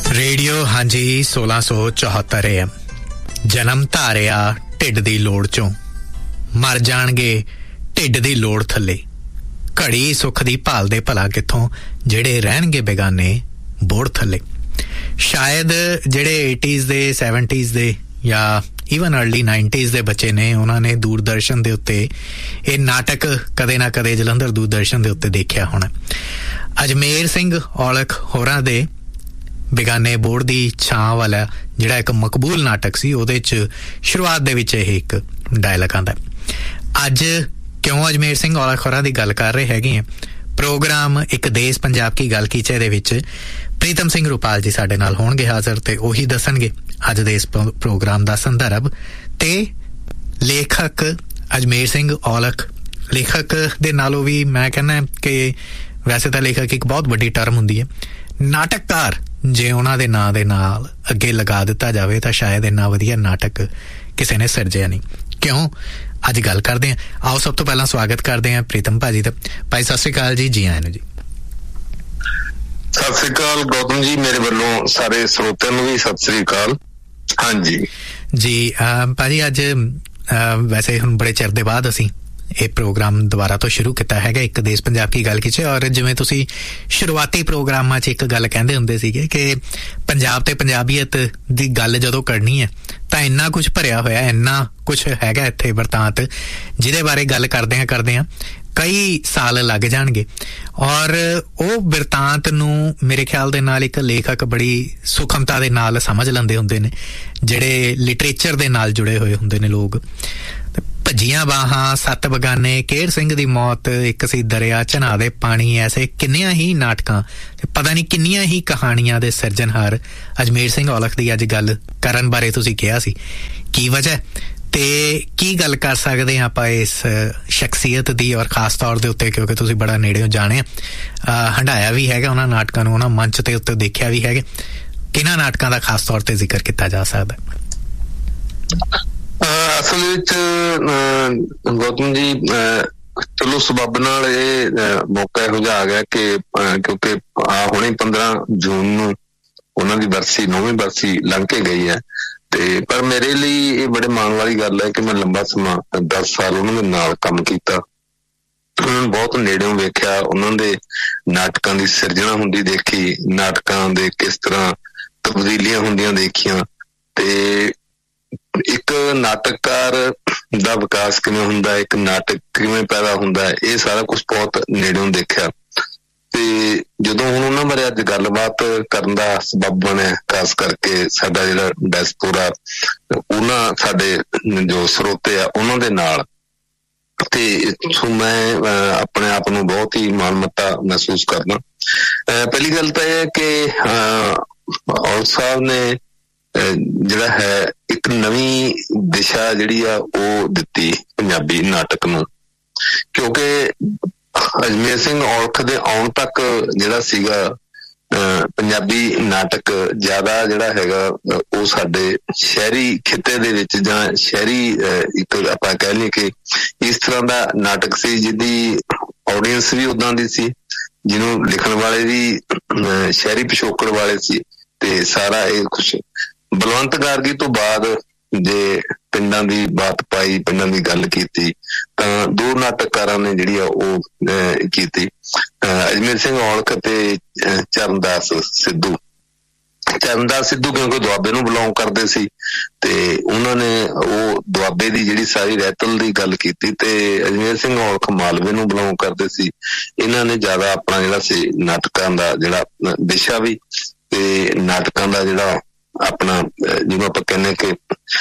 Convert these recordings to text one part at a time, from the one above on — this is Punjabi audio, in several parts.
ਰੇਡੀਓ ਹਾਂਜੀ 1674 AM ਜਨਮ ਧਾਰਿਆ ਢਿੱਡ ਦੀ ਲੋੜ ਚੋਂ, ਮਰ ਜਾਣਗੇ ਢਿੱਡ ਦੀ ਲੋੜ ਥੱਲੇ, ਘੜੀ ਸੁੱਖ ਦੀ ਭਾਲਦੇ ਭਲਾ ਕਿੱਥੋਂ, ਜਿਹੜੇ ਰਹਿਣਗੇ ਬੇਗਾਨੇ ਬੋੜ ਥੱਲੇ। ਸ਼ਾਇਦ ਜਿਹੜੇ 80s ਦੇ 70s ਦੇ ਜਾਂ ਈਵਨ ਅਰਲੀ 90s ਦੇ ਬੱਚੇ ਨੇ, ਉਹਨਾਂ ਨੇ ਦੂਰਦਰਸ਼ਨ ਦੇ ਉੱਤੇ ਇਹ ਨਾਟਕ ਕਦੇ ਨਾ ਕਦੇ ਜਲੰਧਰ ਦੂਰਦਰਸ਼ਨ ਦੇ ਉੱਤੇ ਦੇਖਿਆ ਹੋਣਾ। ਅਜਮੇਰ ਸਿੰਘ ਔਲਖ ਹੋਰਾਂ ਦੇ ਬੇਗਾਨੇ ਬੋੜ ਦੀ ਛਾਂ ਵਾਲਾ ਜਿਹੜਾ ਇੱਕ ਮਕਬੂਲ ਨਾਟਕ ਸੀ, ਉਹਦੇ 'ਚ ਸ਼ੁਰੂਆਤ ਦੇ ਵਿੱਚ ਇਹ ਇੱਕ ਡਾਇਲਾਗ ਆਉਂਦਾ। ਅੱਜ ਕਿਉਂ ਅਜਮੇਰ ਸਿੰਘ ਔਲਖ ਹੋਰਾਂ ਦੀ ਗੱਲ ਕਰ ਰਹੇ ਹੈਗੇ ਆ, ਪ੍ਰੋਗਰਾਮ ਇੱਕ ਦੇਸ਼ ਪੰਜਾਬ ਕੀ ਗੱਲ ਕੀਚੇ ਦੇ ਵਿੱਚ ਪ੍ਰੀਤਮ ਸਿੰਘ ਰੁਪਾਲ ਜੀ ਸਾਡੇ ਨਾਲ ਹੋਣਗੇ ਹਾਜ਼ਰ, ਤੇ ਉਹੀ ਦੱਸਣਗੇ ਅੱਜ ਦੇ ਇਸ ਪ੍ਰੋਗਰਾਮ ਦਾ ਸੰਦਰਭ। ਤੇ ਲੇਖਕ ਅਜਮੇਰ ਸਿੰਘ ਔਲਖ, ਲੇਖਕ ਦੇ ਨਾਲੋਂ ਵੀ ਮੈਂ ਕਹਿੰਦਾ ਕਿ ਵੈਸੇ ਤਾਂ ਲੇਖਕ ਇੱਕ ਬਹੁਤ ਵੱਡੀ ਟਰਮ ਹੁੰਦੀ ਹੈ, ਨਾਟਕਕਾਰ ਜੇ ਉਹਨਾਂ ਦੇ ਨਾਂ ਦੇ ਨਾਲ ਅੱਗੇ ਲਗਾ ਦਿੱਤਾ ਜਾਵੇ ਤਾਂ ਸ਼ਾਇਦ ਇੰਨਾ ਵਧੀਆ ਨਾਟਕ ਕਿਸੇ ਨੇ ਸਿਰਜਿਆ ਨਹੀਂ। ਕਿਉਂ ਅੱਜ ਗੱਲ ਕਰਦੇ ਹਾਂ। ਆਓ ਸਭ ਤੋਂ ਪਹਿਲਾਂ ਸਵਾਗਤ ਕਰਦੇ ਹਾਂ ਪ੍ਰੀਤਮ ਭਾਜੀ ਦਾ। ਭਾਈ ਸਤਿ ਸ੍ਰੀ ਅਕਾਲ ਜੀ, ਜੀ ਆਇਆਂ ਨੂੰ ਜੀ। ਸਤਿ ਸ੍ਰੀ ਅਕਾਲ ਗੌਤਮ ਜੀ, ਮੇਰੇ ਵੱਲੋਂ ਸਾਰੇ ਸਰੋਤਿਆਂ ਨੂੰ ਵੀ ਸਤਿ ਸ੍ਰੀ ਅਕਾਲ। ਹਾਂਜੀ ਜੀ ਭਾਜੀ, ਅੱਜ ਵੈਸੇ ਹੁਣ ਬੜੇ ਚਿਰ ਦੇ ਬਾਅਦ ਅਸੀਂ ਇਹ ਪ੍ਰੋਗਰਾਮ ਦੁਬਾਰਾ ਤੋਂ ਸ਼ੁਰੂ ਕੀਤਾ ਹੈਗਾ, ਇੱਕ ਦੇਸ਼ ਪੰਜਾਬ ਕੀ ਗੱਲ ਕੀਚੇ। ਔਰ ਜਿਵੇਂ ਤੁਸੀਂ ਸ਼ੁਰੂਆਤੀ ਪ੍ਰੋਗਰਾਮਾਂ 'ਚ ਇੱਕ ਗੱਲ ਕਹਿੰਦੇ ਹੁੰਦੇ ਸੀਗੇ ਕਿ ਪੰਜਾਬ ਤੇ ਪੰਜਾਬੀਅਤ ਦੀ ਗੱਲ ਜਦੋਂ ਕਰਨੀ ਹੈ ਤਾਂ ਇੰਨਾ ਕੁਛ ਭਰਿਆ ਹੋਇਆ, ਇੰਨਾ ਕੁਛ ਹੈਗਾ ਇੱਥੇ ਵਰਤਾਂਤ, ਜਿਹਦੇ ਬਾਰੇ ਗੱਲ ਕਰਦਿਆਂ ਕਈ ਸਾਲ ਲੱਗ ਜਾਣਗੇ। ਔਰ ਉਹ ਬਿਰਤਾਂਤ ਨੂੰ ਮੇਰੇ ਖਿਆਲ ਦੇ ਨਾਲ ਇੱਕ ਲੇਖਕ ਬੜੀ ਸੂਖਮਤਾ ਦੇ ਨਾਲ ਸਮਝ ਲੈਂਦੇ ਹੁੰਦੇ ਨੇ, ਜਿਹੜੇ ਲਿਟਰੇਚਰ ਦੇ ਨਾਲ ਜੁੜੇ ਹੋਏ ਹੁੰਦੇ ਨੇ ਲੋਕ। ਭੱਜੀਆਂ ਬਾਹਾਂ, ਸੱਤ ਬਗਾਨੇ, ਕੇਹਰ ਸਿੰਘ ਦੀ ਮੌਤ, ਇੱਕ ਸੀ ਦਰਿਆ, ਝਨਾ ਦੇ ਪਾਣੀ, ਐਸੇ ਕਿੰਨੀਆਂ ਹੀ ਨਾਟਕਾਂ ਤੇ ਪਤਾ ਨਹੀਂ ਕਿੰਨੀਆਂ ਹੀ ਕਹਾਣੀਆਂ ਦੇ ਸਿਰਜਣਹਾਰ ਅਜਮੇਰ ਸਿੰਘ ਔਲਖ ਦੀ ਅੱਜ ਗੱਲ ਕਰਨ ਬਾਰੇ ਤੁਸੀਂ ਕਿਹਾ ਸੀ। ਕੀ ਵਜ੍ਹਾ ਤੇ ਕੀ ਗੱਲ ਕਰ ਸਕਦੇ ਹਾਂ ਆਪਾਂ ਇਸ ਸ਼ਖਸੀਅਤ ਦੀ, ਔਰ ਖਾਸ ਤੌਰ ਦੇ ਉੱਤੇ ਕਿਉਂਕਿ ਤੁਸੀਂ ਬੜਾ ਨੇੜਿਓਂ ਜਾਣਿਆ, ਹੰਢਾਇਆ ਵੀ ਹੈਗਾ ਉਹਨਾਂ ਨਾਟਕਾਂ ਨੂੰ, ਉਹਨਾਂ ਮੰਚ ਤੇ ਉੱਤੇ ਦੇਖਿਆ ਵੀ ਹੈਗਾ, ਕਿਹਨਾਂ ਨਾਟਕਾਂ ਦਾ ਖਾਸ ਤੌਰ ਤੇ ਜ਼ਿਕਰ ਕੀਤਾ ਜਾ ਸਕਦਾ? ਅਸਲ ਵਿੱਚ ਗੌਤਮ ਜੀ, ਚਲੋ ਸਬੱਬ ਨਾਲ ਇਹ ਮੌਕਾ ਇਹੋ ਜਿਹਾ ਆ ਗਿਆ ਕਿ ਕਿਉਂਕਿ ਹੁਣੇ 15 ਜੂਨ ਨੂੰ ਉਹਨਾਂ ਦੀ ਬਰਸੀ, 9ਵੀਂ ਬਰਸੀ ਲੰਘ ਕੇ ਗਈ ਹੈ। ਤੇ ਪਰ ਮੇਰੇ ਲਈ ਇਹ ਬੜੇ ਮਾਣ ਵਾਲੀ ਗੱਲ ਹੈ ਕਿ ਮੈਂ ਲੰਬਾ ਸਮਾਂ 10 ਸਾਲ ਉਹਨਾਂ ਦੇ ਨਾਲ ਕੰਮ ਕੀਤਾ, ਉਹਨਾਂ ਨੂੰ ਬਹੁਤ ਨੇੜਿਓਂ ਵੇਖਿਆ, ਉਹਨਾਂ ਦੇ ਨਾਟਕਾਂ ਦੀ ਸਿਰਜਣਾ ਹੁੰਦੀ ਦੇਖੀ, ਨਾਟਕਾਂ ਦੇ ਕਿਸ ਤਰ੍ਹਾਂ ਤਬਦੀਲੀਆਂ ਹੁੰਦੀਆਂ ਦੇਖੀਆਂ, ਤੇ ਇੱਕ ਨਾਟਕਕਾਰ ਦਾ ਵਿਕਾਸ ਕਿਵੇਂ ਹੁੰਦਾ, ਇੱਕ ਨਾਟਕ ਕਿਵੇਂ ਪੈਦਾ ਹੁੰਦਾ, ਇਹ ਸਾਰਾ ਕੁਛ ਬਹੁਤ ਨੇੜਿਓਂ ਦੇਖਿਆ। ਤੇ ਜਦੋਂ ਹੁਣ ਉਹਨਾਂ ਬਾਰੇ ਅੱਜ ਗੱਲਬਾਤ ਕਰਨ ਦਾ ਸਬੱਬ ਬਣਿਆ, ਖਾਸ ਕਰਕੇ ਸਾਡਾ ਜਿਹੜਾ ਡਾਇਸਪੋਰਾ, ਉਹਨਾਂ ਸਾਡੇ ਜੋ ਸਰੋਤੇ ਆ ਉਹਨਾਂ ਦੇ ਨਾਲ, ਤੇ ਮੈਂ ਆਪਣੇ ਆਪ ਨੂੰ ਬਹੁਤ ਹੀ ਮਾਣਮੱਤਾ ਮਹਿਸੂਸ ਕਰਦਾ। ਪਹਿਲੀ ਗੱਲ ਤਾਂ ਇਹ ਹੈ ਕਿ ਔਲਖ ਸਾਹਿਬ ਨੇ ਜਿਹੜਾ ਹੈ ਇੱਕ ਨਵੀਂ ਦਿਸ਼ਾ ਜਿਹੜੀ ਆ ਉਹ ਦਿੱਤੀ ਪੰਜਾਬੀ ਨਾਟਕ ਨੂੰ, ਕਿਉਂਕਿ ਅਜਮੇਰ ਸਿੰਘ ਔਲਖ ਦੇ ਆਉਣ ਤੱਕ ਜਿਹੜਾ ਸੀਗਾ ਪੰਜਾਬੀ ਨਾਟਕ ਜ਼ਿਆਦਾ ਜਿਹੜਾ ਹੈਗਾ ਉਹ ਸਾਡੇ ਸ਼ਹਿਰੀ ਖਿੱਤੇ ਦੇ ਵਿੱਚ, ਜਾਂ ਸ਼ਹਿਰੀ ਇੱਕ ਆਪਾਂ ਕਹਿ ਲਈਏ ਕਿ ਇਸ ਤਰ੍ਹਾਂ ਦਾ ਨਾਟਕ ਸੀ ਜਿਹਦੀ ਆਡੀਅנס ਵੀ ਉਦਾਂ ਦੀ ਸੀ, ਜਿਹਨੂੰ ਲਿਖਣ ਵਾਲੇ ਵੀ ਸ਼ਹਿਰੀ ਪਿਛੋਕੜ ਵਾਲੇ ਸੀ। ਤੇ ਸਾਰਾ ਇਹ ਕੁਛ ਬਲਵੰਤ ਗਾਰਗੀ ਤੋਂ ਬਾਅਦ ਜੇ ਪਿੰਡਾਂ ਦੀ ਬਾਤ ਪਾਈ, ਪਿੰਡਾਂ ਦੀ ਗੱਲ ਕੀਤੀ, ਤਾਂ ਦੋ ਨਾਟਕਕਾਰਾਂ ਨੇ ਜਿਹੜੀ ਆ ਉਹ ਕੀਤੀ, ਅਜਮੇਰ ਸਿੰਘ ਔਲਖ ਤੇ ਚਰਨਦਾਸ ਸਿੱਧੂ। ਚਰਨਦਾਸ ਸਿੱਧੂ ਕਿਉਂਕਿ ਦੁਆਬੇ ਨੂੰ ਬਿਲੋਂਗ ਕਰਦੇ ਸੀ, ਤੇ ਉਹਨਾਂ ਨੇ ਉਹ ਦੁਆਬੇ ਦੀ ਜਿਹੜੀ ਸਾਰੀ ਰਹਿਤਲ ਦੀ ਗੱਲ ਕੀਤੀ, ਤੇ ਅਜਮੇਰ ਸਿੰਘ ਔਲਖ ਮਾਲਵੇ ਨੂੰ ਬਿਲੋਂਗ ਕਰਦੇ ਸੀ। ਇਹਨਾਂ ਨੇ ਜ਼ਿਆਦਾ ਆਪਣਾ ਜਿਹੜਾ ਸੀ ਨਾਟਕਾਂ ਦਾ ਜਿਹੜਾ ਦਿਸ਼ਾ ਵੀ, ਤੇ ਨਾਟਕਾਂ ਦਾ ਜਿਹੜਾ ਆਪਣਾ ਜਿਵੇਂ ਆਪਾਂ ਕਹਿੰਦੇ ਕਿ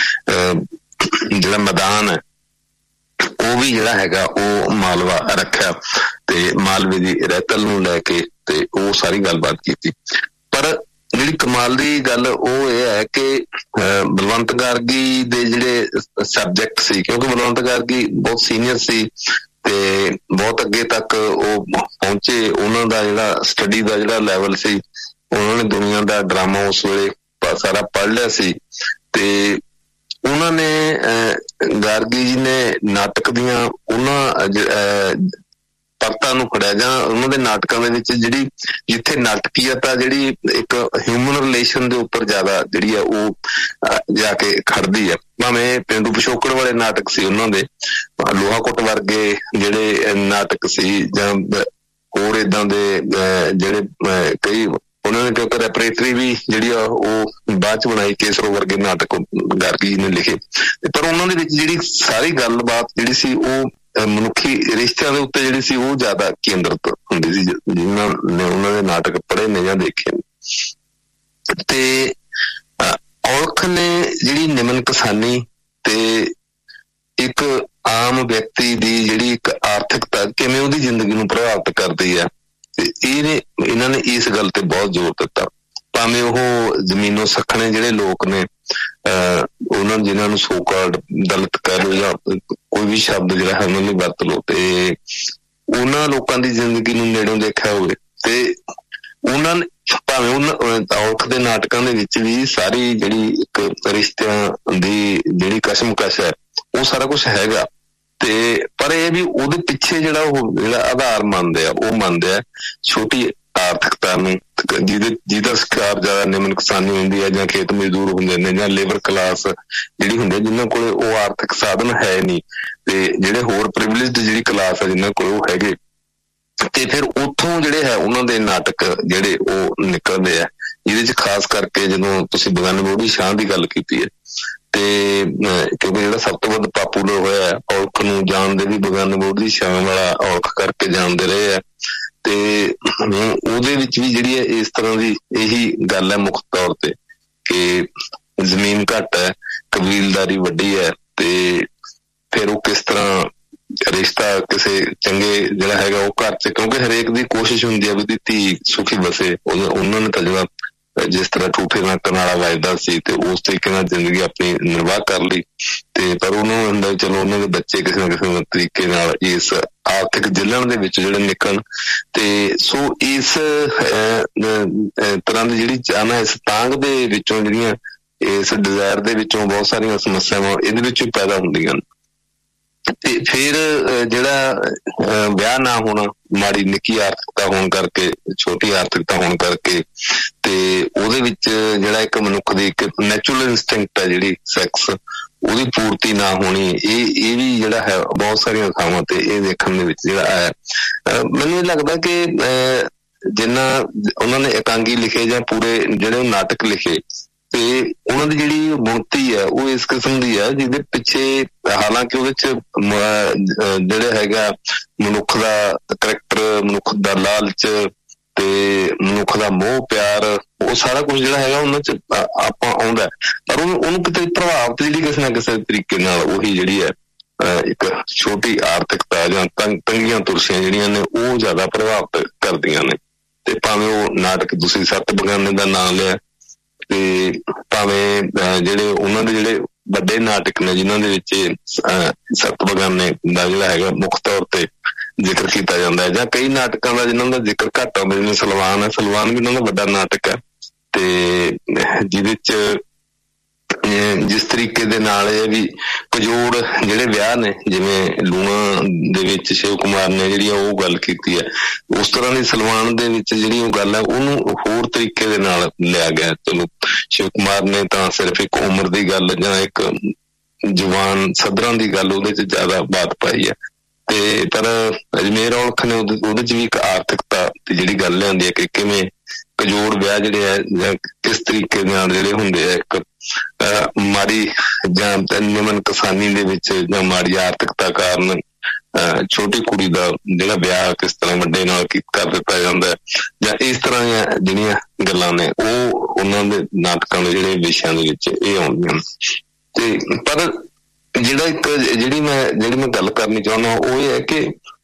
ਜਿਹੜਾ ਮੈਦਾਨ ਹੈ ਉਹ ਵੀ ਜਿਹੜਾ ਹੈਗਾ ਉਹ ਮਾਲਵਾ ਰੱਖਿਆ, ਤੇ ਮਾਲਵੇ ਦੀ ਰਹਿਤਲ ਨੂੰ ਲੈ ਕੇ ਤੇ ਉਹ ਸਾਰੀ ਗੱਲਬਾਤ ਕੀਤੀ। ਪਰ ਜਿਹੜੀ ਕਮਾਲ ਦੀ ਗੱਲ ਉਹ ਇਹ ਹੈ ਕਿ ਬਲਵੰਤ ਗਾਰਗੀ ਦੇ ਜਿਹੜੇ ਸਬਜੈਕਟ ਸੀ, ਕਿਉਂਕਿ ਬਲਵੰਤ ਗਾਰਗੀ ਬਹੁਤ ਸੀਨੀਅਰ ਸੀ ਤੇ ਬਹੁਤ ਅੱਗੇ ਤੱਕ ਉਹ ਪਹੁੰਚੇ, ਉਹਨਾਂ ਦਾ ਜਿਹੜਾ ਸਟੱਡੀ ਦਾ ਜਿਹੜਾ ਲੈਵਲ ਸੀ, ਉਹਨਾਂ ਨੇ ਦੁਨੀਆ ਦਾ ਡਰਾਮਾ ਉਸ ਵੇਲੇ ਸਾਰਾ ਪੜ੍ਹ ਲਿਆ ਸੀ। ਤੇ ਉਹਨਾਂ ਨੇ ਗਾਰਗੀ ਜੀ ਨੇ ਨਾਟਕ ਦੀਆਂ ਉਹਨਾਂ ਕਰਤਾ ਨੂੰ ਫੜਿਆ, ਜਾਂ ਉਹਨਾਂ ਦੇ ਨਾਟਕਾਂ ਦੇ ਵਿੱਚ ਜਿਹੜੀ ਜਿੱਥੇ ਨਾਟਕੀਅਤ ਆ ਜਿਹੜੀ ਇੱਕ ਹਿਊਮਨ ਰਿਲੇਸ਼ਨ ਦੇ ਉੱਪਰ ਜ਼ਿਆਦਾ ਜਿਹੜੀ ਆ ਉਹ ਜਾ ਕੇ ਖੜਦੀ ਆ। ਭਾਵੇਂ ਪੇਂਡੂ ਪਿਛੋਕੜ ਵਾਲੇ ਨਾਟਕ ਸੀ ਉਹਨਾਂ ਦੇ, ਲੋਹਾ ਕੁੱਟ ਵਰਗੇ ਜਿਹੜੇ ਨਾਟਕ ਸੀ, ਜਾਂ ਹੋਰ ਏਦਾਂ ਦੇ ਜਿਹੜੇ ਕਈ ਉਹਨਾਂ ਨੇ, ਕਿਉਂਕਿ ਰੈਪਰੇਟਰੀ ਵੀ ਜਿਹੜੀ ਆ ਉਹ ਬਾਅਦ ਚ ਬਣਾਈ, ਕੇਸਰੋ ਵਰਗੇ ਨਾਟਕ ਗਾਰਗੀ ਨੇ ਲਿਖੇ, ਪਰ ਉਹਨਾਂ ਦੇ ਵਿੱਚ ਜਿਹੜੀ ਸਾਰੀ ਗੱਲਬਾਤ ਜਿਹੜੀ ਸੀ ਉਹ ਮਨੁੱਖੀ ਰਿਸ਼ਤਿਆਂ ਦੇ ਉੱਤੇ ਜਿਹੜੀ ਸੀ ਉਹ ਜ਼ਿਆਦਾ ਕੇਂਦਰਿਤ ਹੁੰਦੀ ਸੀ, ਜਿਨ੍ਹਾਂ ਨੇ ਉਹਨਾਂ ਦੇ ਨਾਟਕ ਪੜ੍ਹੇ ਨੇ ਜਾਂ ਦੇਖੇ ਨੇ। ਤੇ ਔਲਖ ਨੇ ਜਿਹੜੀ ਨਿਮਨ ਕਿਸਾਨੀ ਤੇ ਇੱਕ ਆਮ ਵਿਅਕਤੀ ਦੀ ਜਿਹੜੀ ਇੱਕ ਆਰਥਿਕਤਾ ਕਿਵੇਂ ਉਹਦੀ ਜ਼ਿੰਦਗੀ ਨੂੰ ਪ੍ਰਭਾਵਿਤ ਕਰਦੀ ਆ, ਤੇ ਇਹਨਾਂ ਨੇ ਇਸ ਗੱਲ ਤੇ ਬਹੁਤ ਜ਼ੋਰ ਦਿੱਤਾ। ਭਾਵੇਂ ਉਹ ਜ਼ਮੀਨੋਂ ਸੱਖਣੇ ਜਿਹੜੇ ਲੋਕ ਨੇ, ਉਹਨਾਂ ਜਿਨ੍ਹਾਂ ਨੂੰ ਸੋ ਕਾਲਡ ਦਲਿਤ ਕਹਿ ਲਓ ਜਾਂ ਕੋਈ ਵੀ ਸ਼ਬਦ ਜਿਹੜਾ ਹੈ ਉਹਨਾਂ ਲਈ ਵਰਤ ਲਓ, ਤੇ ਉਹਨਾਂ ਲੋਕਾਂ ਦੀ ਜ਼ਿੰਦਗੀ ਨੂੰ ਨੇੜੋਂ ਦੇਖਿਆ ਹੋਵੇ, ਤੇ ਉਹਨਾਂ ਨੇ ਭਾਵੇਂ ਔਲਖ ਦੇ ਨਾਟਕਾਂ ਦੇ ਵਿੱਚ ਵੀ ਸਾਰੀ ਜਿਹੜੀ ਇੱਕ ਰਿਸ਼ਤਿਆਂ ਦੀ ਜਿਹੜੀ ਕਸ਼ਮਕਸ਼ ਹੈ ਉਹ ਸਾਰਾ ਕੁਛ ਹੈਗਾ, ਤੇ ਪਰ ਇਹ ਵੀ ਉਹਦੇ ਪਿੱਛੇ ਜਿਹੜਾ ਆਧਾਰ ਮੰਨਦੇ ਆ, ਉਹ ਮੰਨਦੇ ਆ ਛੋਟੀ ਆਰਥਿਕਤਾ ਨੂੰ, ਜਿਹਦਾ ਸ਼ਿਕਾਰ ਜ਼ਿਆਦਾ ਨਿਮਨ ਕਿਸਾਨੀ ਹੁੰਦੀ ਹੈ, ਜਾਂ ਖੇਤ ਮਜ਼ਦੂਰ ਹੁੰਦੇ ਨੇ, ਜਾਂ ਲੇਬਰ ਕਲਾਸ ਜਿਹੜੀ ਹੁੰਦੀ ਹੈ ਜਿਨ੍ਹਾਂ ਕੋਲ ਉਹ ਆਰਥਿਕ ਸਾਧਨ ਹੈ ਨਹੀਂ, ਤੇ ਜਿਹੜੇ ਹੋਰ ਪ੍ਰਿਵਿਲੇਜਡ ਜਿਹੜੀ ਕਲਾਸ ਹੈ ਜਿਨ੍ਹਾਂ ਕੋਲ ਉਹ ਹੈਗੇ। ਤੇ ਫਿਰ ਉੱਥੋਂ ਜਿਹੜੇ ਹੈ ਉਹਨਾਂ ਦੇ ਨਾਟਕ ਜਿਹੜੇ ਉਹ ਨਿਕਲਦੇ ਆ, ਜਿਹਦੇ ਚ ਖਾਸ ਕਰਕੇ ਜਦੋਂ ਤੁਸੀਂ ਬਗਾਨੇ ਬੋੜੀ ਸ਼ਾਹ ਦੀ ਗੱਲ ਕੀਤੀ ਹੈ, ਤੇ ਕਿਉਂਕਿ ਜਿਹੜਾ ਸਭ ਤੋਂ ਵੱਧ ਪਾਪੂਲਰ ਹੋਇਆ ਔਲਖ ਨੂੰ ਜਾਣਦੇ ਵੀ ਬਗਾਨੇ ਬੋੜੀ ਸ਼ਾਹ ਵਾਲਾ ਔਲਖ ਕਰਕੇ ਜਾਣਦੇ ਰਹੇ ਆ, ਤੇ ਉਹਦੇ ਵਿੱਚ ਵੀ ਜਿਹੜੀ ਹੈ ਇਸ ਤਰ੍ਹਾਂ ਦੀ ਇਹੀ ਗੱਲ ਹੈ ਮੁੱਖ ਤੌਰ ਤੇ ਕਿ ਜ਼ਮੀਨ ਘੱਟ ਹੈ, ਕਬੀਲਦਾਰੀ ਵੱਡੀ ਹੈ, ਤੇ ਫਿਰ ਉਹ ਕਿਸ ਤਰ੍ਹਾਂ ਰਿਸ਼ਤਾ ਕਿਸੇ ਚੰਗੇ ਜਿਹੜਾ ਹੈਗਾ ਉਹ ਘਰ ਚ, ਕਿਉਂਕਿ ਹਰੇਕ ਦੀ ਕੋਸ਼ਿਸ਼ ਹੁੰਦੀ ਹੈ ਵੀ ਉਹਦੀ ਧੀ ਸੁਖੀ ਵਸੇ, ਉਹਨਾਂ ਨੇ ਤਾਂ ਜਿਹੜਾ ਜਿਸ ਤਰ੍ਹਾਂ ਠੂਠੇ ਨੱਕਣ ਵਾਲਾ ਵੱਜਦਾ ਸੀ ਤੇ ਉਸ ਤਰੀਕੇ ਨਾਲ ਜ਼ਿੰਦਗੀ ਆਪਣੀ ਨਿਰਵਾਹ ਕਰ ਲਈ, ਤੇ ਪਰ ਉਹਨੂੰ ਹੁੰਦਾ ਚਲੋ ਉਹਨਾਂ ਦੇ ਬੱਚੇ ਕਿਸੇ ਨਾ ਕਿਸੇ ਤਰੀਕੇ ਨਾਲ ਇਸ ਆਰਥਿਕ ਜਿਲਣ ਦੇ ਵਿੱਚ ਜਿਹੜੇ ਨਿਕਲਣ, ਤੇ ਸੋ ਇਸ ਤਰ੍ਹਾਂ ਦੀ ਜਿਹੜੀ ਚਾਹਨਾ, ਇਸ ਤਾਂਘ ਦੇ ਵਿੱਚੋਂ ਜਿਹੜੀਆਂ ਇਸ ਡਿਜ਼ਾਇਰ ਦੇ ਵਿੱਚੋਂ ਬਹੁਤ ਸਾਰੀਆਂ ਸਮੱਸਿਆਵਾਂ ਇਹਦੇ ਵਿੱਚ ਪੈਦਾ ਹੁੰਦੀਆਂ ਨੇ। ਤੇ ਫਿਰ ਜਿਹੜਾ ਵਿਆਹ ਨਾ ਹੋਣਾ, ਮਾੜੀ ਨਿੱਕੀ ਆਰਥਿਕਤਾ ਹੋਣ ਕਰਕੇ, ਛੋਟੀ ਆਰਥਿਕਤਾ ਹੋਣ ਕਰਕੇ, ਤੇ ਉਹਦੇ ਵਿੱਚ ਜਿਹੜਾ ਇੱਕ ਮਨੁੱਖ ਦੀ ਇੱਕ ਨੈਚੁਰਲ ਇੰਸਟਿੰਕਟ ਹੈ ਜਿਹੜੀ ਸੈਕਸ, ਉਹਦੀ ਪੂਰਤੀ ਨਾ ਹੋਣੀ, ਇਹ ਵੀ ਜਿਹੜਾ ਹੈ ਬਹੁਤ ਸਾਰੀਆਂ ਥਾਵਾਂ ਤੇ ਇਹ ਦੇਖਣ ਦੇ ਵਿੱਚ ਜਿਹੜਾ ਹੈ। ਮੈਨੂੰ ਇਹ ਲੱਗਦਾ ਕਿ ਜਿੰਨਾ ਉਹਨਾਂ ਨੇ ਇਕਾਂਗੀ ਲਿਖੇ ਜਾਂ ਪੂਰੇ ਜਿਹੜੇ ਨਾਟਕ ਲਿਖੇ, ਤੇ ਉਹਨਾਂ ਦੀ ਜਿਹੜੀ ਬੁਣਤੀ ਹੈ ਉਹ ਇਸ ਕਿਸਮ ਦੀ ਹੈ ਜਿਹਦੇ ਪਿੱਛੇ, ਹਾਲਾਂਕਿ ਉਹਦੇ ਚ ਜਿਹੜਾ ਹੈਗਾ ਮਨੁੱਖ ਦਾ ਕਰੈਕਟਰ, ਮਨੁੱਖ ਦਾ ਲਾਲਚ ਤੇ ਮਨੁੱਖ ਦਾ ਮੋਹ ਪਿਆਰ, ਉਹ ਸਾਰਾ ਕੁਛ ਜਿਹੜਾ ਹੈਗਾ ਉਹਨਾਂ ਚ ਆਪਾਂ ਆਉਂਦਾ, ਪਰ ਉਹਨੂੰ ਕਿਤੇ ਪ੍ਰਭਾਵਿਤ ਜਿਹੜੀ ਕਿਸੇ ਨਾ ਕਿਸੇ ਤਰੀਕੇ ਨਾਲ ਉਹੀ ਜਿਹੜੀ ਹੈ ਇੱਕ ਛੋਟੀ ਆਰਥਿਕਤਾ ਜਾਂ ਤੰਗੀਆਂ ਤੁਰਸ਼ੀਆਂ ਜਿਹੜੀਆਂ ਨੇ ਉਹ ਜ਼ਿਆਦਾ ਪ੍ਰਭਾਵਿਤ ਕਰਦੀਆਂ ਨੇ। ਤੇ ਭਾਵੇਂ ਉਹ ਨਾਟਕ ਤੁਸੀਂ ਸੱਤ ਬਗਾਨੇ ਦਾ ਨਾਂ ਲਿਆ, ਤੇ ਭਾਵੇਂ ਜਿਹੜੇ ਉਹਨਾਂ ਦੇ ਜਿਹੜੇ ਵੱਡੇ ਨਾਟਕ ਨੇ ਜਿਨ੍ਹਾਂ ਦੇ ਵਿੱਚ ਸੱਤ ਬਗਾਨੇ ਦਾ ਜਿਹੜਾ ਹੈਗਾ ਮੁੱਖ ਤੌਰ ਤੇ ਜ਼ਿਕਰ ਕੀਤਾ ਜਾਂਦਾ ਹੈ, ਜਾਂ ਕਈ ਨਾਟਕਾਂ ਦਾ ਜਿਨ੍ਹਾਂ ਦਾ ਜ਼ਿਕਰ ਘੱਟ ਆਉਂਦਾ, ਜਿਵੇਂ ਸਲਵਾਨ ਹੈ, ਸਲਵਾਨ ਵੀ ਉਹਨਾਂ ਦਾ ਵੱਡਾ ਨਾਟਕ ਹੈ, ਤੇ ਜਿਹਦੇ ਚ ਜਿਸ ਤਰੀਕੇ ਦੇ ਨਾਲ ਇਹ ਵੀ ਕਜੋੜ ਜਿਹੜੇ ਵਿਆਹ ਨੇ, ਜਿਵੇਂ ਲੂਣਾ ਦੇ ਵਿੱਚ ਸ਼ਿਵ ਕੁਮਾਰ ਨੇ ਜਿਹੜੀ ਉਹ ਗੱਲ ਕੀਤੀ ਹੈ, ਉਸ ਤਰ੍ਹਾਂ ਦੀ ਸਲਵਾਨ ਦੇ ਵਿੱਚ ਜਿਹੜੀ ਉਹ ਗੱਲ ਹੈ ਉਹਨੂੰ ਹੋਰ ਤਰੀਕੇ ਦੇ ਨਾਲ ਲਿਆ ਗਿਆ। ਚਲੋ ਸ਼ਿਵ ਕੁਮਾਰ ਨੇ ਤਾਂ ਸਿਰਫ ਇੱਕ ਉਮਰ ਦੀ ਗੱਲ ਜਾਂ ਇੱਕ ਜਵਾਨ ਸੱਧਰਾਂ ਦੀ ਗੱਲ ਉਹਦੇ ਚ ਜ਼ਿਆਦਾ ਬਾਤ ਪਾਈ ਹੈ, ਤੇ ਪਰ ਅਜਮੇਰ ਔਲਖ ਨੇ ਉਹਦੇ ਚ ਵੀ ਇੱਕ ਆਰਥਿਕਤਾ ਦੀ ਜਿਹੜੀ ਗੱਲ ਲਿਆਂਦੀ ਹੈ ਕਿ ਕਿਵੇਂ ਕਜੋੜ ਵਿਆਹ ਜਿਹੜੇ ਹੈ ਜਾਂ ਕਿਸ ਤਰੀਕੇ ਨਾਲ ਜਿਹੜੇ ਹੁੰਦੇ ਆ, ਇੱਕ ਮਾੜੀ ਜਾਂ ਨਿਮਨ ਕਿਸਾਨੀ ਦੇ ਵਿੱਚ ਜਾਂ ਮਾੜੀ ਆਰਥਿਕਤਾ ਕਾਰਨ ਛੋਟੀ ਕੁੜੀ ਦਾ ਜਿਹੜਾ ਵਿਆਹ ਕਿਸ ਤਰ੍ਹਾਂ ਵੱਡੇ ਨਾਲ ਕਰ ਦਿੱਤਾ ਜਾਂਦਾ, ਜਾਂ ਇਸ ਤਰ੍ਹਾਂ ਦੀਆਂ ਜਿਹੜੀਆਂ ਗੱਲਾਂ ਨੇ ਉਹ ਉਹਨਾਂ ਦੇ ਨਾਟਕਾਂ ਦੇ ਜਿਹੜੇ ਵਿਸ਼ਿਆਂ ਦੇ ਵਿੱਚ ਇਹ ਆਉਂਦੀਆਂ। ਤੇ ਪਰ ਜਿਹੜਾ ਜਿਹੜੀ ਮੈਂ ਗੱਲ ਕਰਨੀ ਚਾਹੁੰਦਾ ਉਹ ਇਹ ਹੈ ਕਿ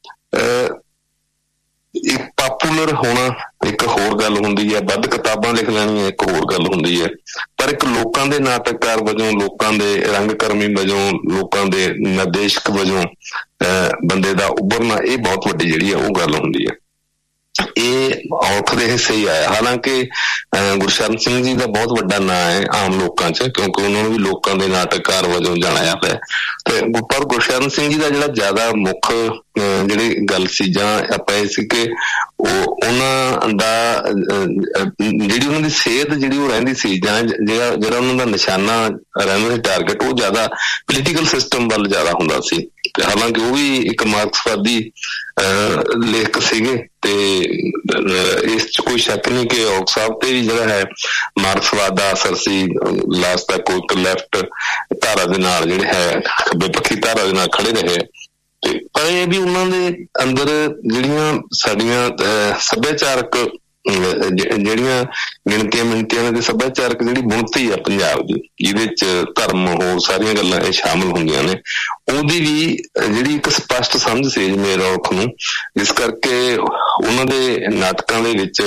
ਇੱਕ ਪਾਪੂਲਰ ਹੋਣਾ ਇੱਕ ਹੋਰ ਗੱਲ ਹੁੰਦੀ ਹੈ, ਵੱਧ ਕਿਤਾਬਾਂ ਲਿਖ ਲੈਣੀਆਂ ਇੱਕ ਹੋਰ ਗੱਲ ਹੁੰਦੀ ਹੈ, ਪਰ ਇੱਕ ਲੋਕਾਂ ਦੇ ਨਾਟਕਕਾਰ ਵਜੋਂ, ਲੋਕਾਂ ਦੇ ਰੰਗਕਰਮੀ ਵਜੋਂ, ਲੋਕਾਂ ਦੇ ਨਿਰਦੇਸ਼ਕ ਵਜੋਂ ਬੰਦੇ ਦਾ ਉੱਭਰਨਾ, ਇਹ ਬਹੁਤ ਵੱਡੀ ਜਿਹੜੀ ਹੈ ਉਹ ਗੱਲ ਹੁੰਦੀ ਹੈ। ਇਹ ਔਖ ਦੇ ਹਿੱਸੇ ਹੀ ਆਇਆ। ਹਾਲਾਂਕਿ ਗੁਰਸ਼ਰਨ ਸਿੰਘ ਜੀ ਦਾ ਬਹੁਤ ਵੱਡਾ ਨਾਂ ਹੈ ਆਮ ਲੋਕਾਂ 'ਚ, ਕਿਉਂਕਿ ਉਹਨਾਂ ਨੂੰ ਵੀ ਲੋਕਾਂ ਦੇ ਨਾਟਕਕਾਰ ਵਜੋਂ ਜਾਣਿਆ ਹੋਇਆ। ਤੇ ਪਰ ਗੁਰਸ਼ਰਨ ਸਿੰਘ ਜੀ ਦਾ ਜਿਹੜਾ ਜ਼ਿਆਦਾ ਮੁੱਖ ਜਿਹੜੀ ਗੱਲ ਸੀ ਜਾਂ ਆਪਾਂ ਇਹ ਸੀ ਕਿ ਉਹਨਾਂ ਦਾ ਜਿਹੜੀ ਉਹਨਾਂ ਦੀ ਸਿਹਤ ਜਿਹੜੀ ਉਹ ਰਹਿੰਦੀ ਸੀ ਜਾਂ ਜਿਹੜਾ ਉਹਨਾਂ ਦਾ ਨਿਸ਼ਾਨਾ ਰਹਿੰਦਾ ਸੀ ਟਾਰਗੇਟ, ਉਹ ਜ਼ਿਆਦਾ ਪੋਲੀਟੀਕਲ ਸਿਸਟਮ ਵੱਲ ਜ਼ਿਆਦਾ ਹੁੰਦਾ ਸੀ। ਤੇ ਹਾਲਾਂਕਿ ਉਹ ਵੀ ਇੱਕ ਮਾਰਕਸਵਾਦੀ ਲੇਖਕ ਸੀਗੇ ਤੇ ਇਸ 'ਚ ਕੋਈ ਸ਼ੱਕ ਨਹੀਂ ਕਿ ਔਖ ਸਾਹਿਬ ਤੇ ਵੀ ਜਿਹੜਾ ਹੈ ਮਾਰਕਸਵਾਦ ਦਾ ਅਸਰ ਸੀ। ਲਾਸਟ ਤੱਕ ਇੱਕ ਲੈਫਟ ਧਾਰਾ ਦੇ ਨਾਲ ਜਿਹੜੇ ਹੈ ਖੱਬੇ ਪੱਖੀ ਧਾਰਾ ਦੇ ਨਾਲ ਖੜੇ ਰਹੇ। ਤੇ ਪਰ ਇਹ ਵੀ ਉਹਨਾਂ ਦੇ ਅੰਦਰ ਜਿਹੜੀਆਂ ਸਾਡੀਆਂ ਸੱਭਿਆਚਾਰਕ ਜਿਹੜੀਆਂ ਗਿਣਤੀਆਂ ਮਿਣਤੀਆਂ ਦੇ ਸੱਭਿਆਚਾਰਕ ਜਿਹੜੀ ਬੁਣਤੀ ਆ ਪੰਜਾਬ ਦੀ, ਜਿਹਦੇ 'ਚ ਧਰਮ ਹੋਰ ਸਾਰੀਆਂ ਗੱਲਾਂ ਇਹ ਸ਼ਾਮਿਲ ਹੁੰਦੀਆਂ ਨੇ, ਉਹਦੀ ਵੀ ਜਿਹੜੀ ਇੱਕ ਸਪਸ਼ਟ ਸਮਝ ਸੀ ਮੇਰ ਔਖ ਨੂੰ। ਇਸ ਕਰਕੇ ਉਹਨਾਂ ਦੇ ਨਾਟਕਾਂ ਦੇ ਵਿੱਚ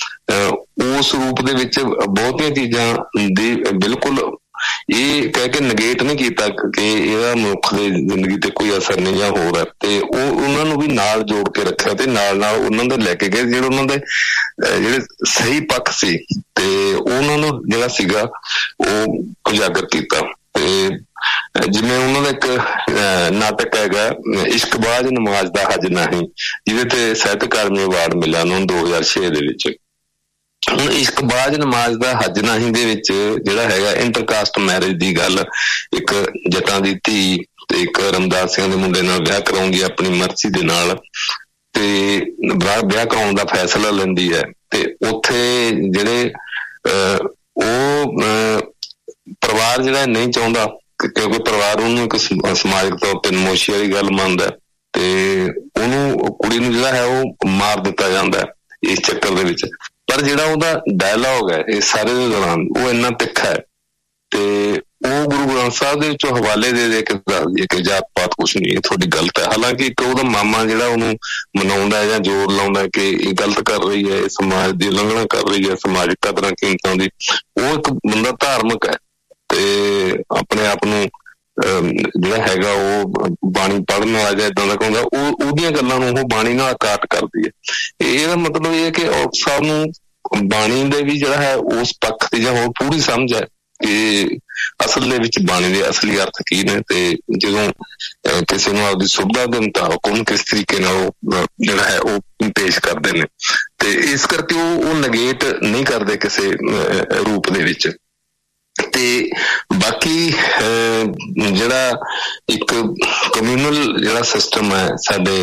ਉਸ ਰੂਪ ਦੇ ਵਿੱਚ ਬਹੁਤੀਆਂ ਚੀਜ਼ਾਂ ਦੀ ਬਿਲਕੁਲ ਇਹ ਕਹਿ ਕੇ ਨਗੇਟ ਨਹੀਂ ਕੀਤਾ ਕਿ ਇਹਦਾ ਮਨੁੱਖ ਦੀ ਜ਼ਿੰਦਗੀ ਤੇ ਕੋਈ ਅਸਰ ਨਹੀਂ ਜਾਂ ਹੋਰ ਹੈ। ਤੇ ਉਹ ਉਹਨਾਂ ਨੂੰ ਵੀ ਨਾਲ ਜੋੜ ਕੇ ਰੱਖਿਆ ਤੇ ਨਾਲ ਨਾਲ ਉਹਨਾਂ ਦੇ ਲੈ ਕੇ ਗਏ ਜਿਹੜੇ ਉਹਨਾਂ ਦੇ ਜਿਹੜੇ ਸਹੀ ਪੱਖ ਸੀ ਤੇ ਉਹਨਾਂ ਨੂੰ ਜਿਹੜਾ ਸੀਗਾ ਉਹ ਉਜਾਗਰ ਕੀਤਾ। ਤੇ ਜਿਵੇਂ ਉਹਨਾਂ ਦਾ ਇੱਕ ਨਾਟਕ ਹੈਗਾ ਇਸ਼ਕਬਾਜ਼ ਨਮਾਜ਼ ਦਾ ਹੱਜ ਨਹੀਂ, ਜਿਹਦੇ ਤੇ ਸਾਹਿਤ ਅਕਾਦਮੀ ਅਵਾਰਡ ਮਿਲਿਆ ਉਹਨਾਂ ਨੂੰ 2006 ਦੇ ਵਿੱਚ। ਹੁਣ ਇਸ਼ਕਬਾਜ਼ ਨਮਾਜ਼ ਦਾ ਹੱਜ ਨਹੀਂ ਦੇ ਵਿੱਚ ਜਿਹੜਾ ਹੈਗਾ ਇੰਟਰਕਾਸਟ ਮੈਰਿਜ ਦੀ ਗੱਲ, ਇੱਕ ਜੱਟਾਂ ਦੀ ਧੀ ਤੇ ਇੱਕ ਰਮਦਾਸੀਆਂ ਦੇ ਮੁੰਡੇ ਨਾਲ ਵਿਆਹ ਕਰਾਉਂਦੀ ਹੈ ਆਪਣੀ ਮਰਜ਼ੀ ਦੇ ਨਾਲ, ਤੇ ਵਿਆਹ ਕਰਾਉਣ ਦਾ ਫੈਸਲਾ ਲੈਂਦੀ ਹੈ। ਤੇ ਉੱਥੇ ਜਿਹੜੇ ਉਹ ਪਰਿਵਾਰ ਜਿਹੜਾ ਨਹੀਂ ਚਾਹੁੰਦਾ, ਕਿਉਂਕਿ ਪਰਿਵਾਰ ਉਹਨੂੰ ਇੱਕ ਸਮਾਜਿਕ ਤੌਰ ਤੇ ਨਮੋਸ਼ੀ ਵਾਲੀ ਗੱਲ ਮੰਨਦਾ ਤੇ ਉਹਨੂੰ ਕੁੜੀ ਨੂੰ ਜਿਹੜਾ ਹੈ ਉਹ ਮਾਰ ਦਿੱਤਾ ਜਾਂਦਾ ਇਸ ਚੱਕਰ ਦੇ ਵਿੱਚ। ਪਰ ਜਿਹੜਾ ਉਹਦਾ ਡਾਇਲੋਗ ਹੈ ਇਹ ਸਾਰੇ ਦੇ ਦੌਰਾਨ ਉਹ ਇੰਨਾ ਤਿੱਖਾ ਹੈ ਤੇ ਉਹ ਗੁਰੂ ਗ੍ਰੰਥ ਸਾਹਿਬ ਦੇ ਵਿੱਚੋਂ ਹਵਾਲੇ ਦੇ ਕੇ ਦੱਸਦੀ ਕਿ ਜਾਤ ਪਾਤ ਕੁਛ ਨਹੀਂ, ਇਹ ਤੁਹਾਡੀ ਗਲਤ ਹੈ। ਹਾਲਾਂਕਿ ਇੱਕ ਉਹਦਾ ਮਾਮਾ ਜਿਹੜਾ ਉਹਨੂੰ ਮਨਾਉਂਦਾ ਹੈ ਜਾਂ ਜ਼ੋਰ ਲਾਉਂਦਾ ਕਿ ਇਹ ਗਲਤ ਕਰ ਰਹੀ ਹੈ, ਇਹ ਸਮਾਜ ਦੀ ਉਲੰਘਣਾ ਕਰ ਰਹੀ ਹੈ, ਸਮਾਜਿਕ ਕਦਰਾਂ ਕੀਮਤਾਂ ਦੀ। ਉਹ ਇੱਕ ਬੰਦਾ ਧਾਰਮਿਕ ਹੈ ਤੇ ਆਪਣੇ ਆਪ ਨੂੰ ਜਿਹੜਾ ਹੈਗਾ ਉਹ ਬਾਣੀ ਪੜ੍ਹਨ ਵਾਲਾ ਜਾਂ ਏਦਾਂ ਦਾ ਕਹਿੰਦਾ, ਉਹਦੀਆਂ ਗੱਲਾਂ ਨੂੰ ਉਹ ਬਾਣੀ ਨਾਲ ਕਾਟ ਕਰਦੀ ਹੈ। ਇਹਦਾ ਮਤਲਬ ਇਹ ਹੈ ਕਿ ਔਖ ਸਾਹਿਬ ਨੂੰ ਬਾਣੀ ਦੇ ਵੀ ਜਿਹੜਾ ਹੈ ਉਸ ਪੱਖ ਦੀ ਜਾਂ ਹੋਰ ਪੂਰੀ ਸਮਝ ਹੈ ਕਿ ਅਸਲ ਦੇ ਵਿੱਚ ਬਾਣੀ ਦੇ ਅਸਲੀ ਅਰਥ ਕੀ ਨੇ ਤੇ ਜਦੋਂ ਕਿਸੇ ਨੂੰ ਆਪਦੀ ਸੁਵਿਧਾ ਦੇ ਮੁਤਾਬਕ ਉਹਨੂੰ ਕਿਸ ਤਰੀਕੇ ਨਾਲ ਜਿਹੜਾ ਹੈ ਉਹ ਪੇਸ਼ ਕਰਦੇ ਨੇ। ਤੇ ਇਸ ਕਰਕੇ ਉਹ ਨਗੇਟ ਨਹੀਂ ਕਰਦੇ ਕਿਸੇ ਰੂਪ ਦੇ ਵਿੱਚ। ਤੇ ਬਾਕੀ ਜਿਹੜਾ ਇੱਕ ਕਮਿਊਨਲ ਜਿਹੜਾ ਸਿਸਟਮ ਹੈ ਸਾਡੇ,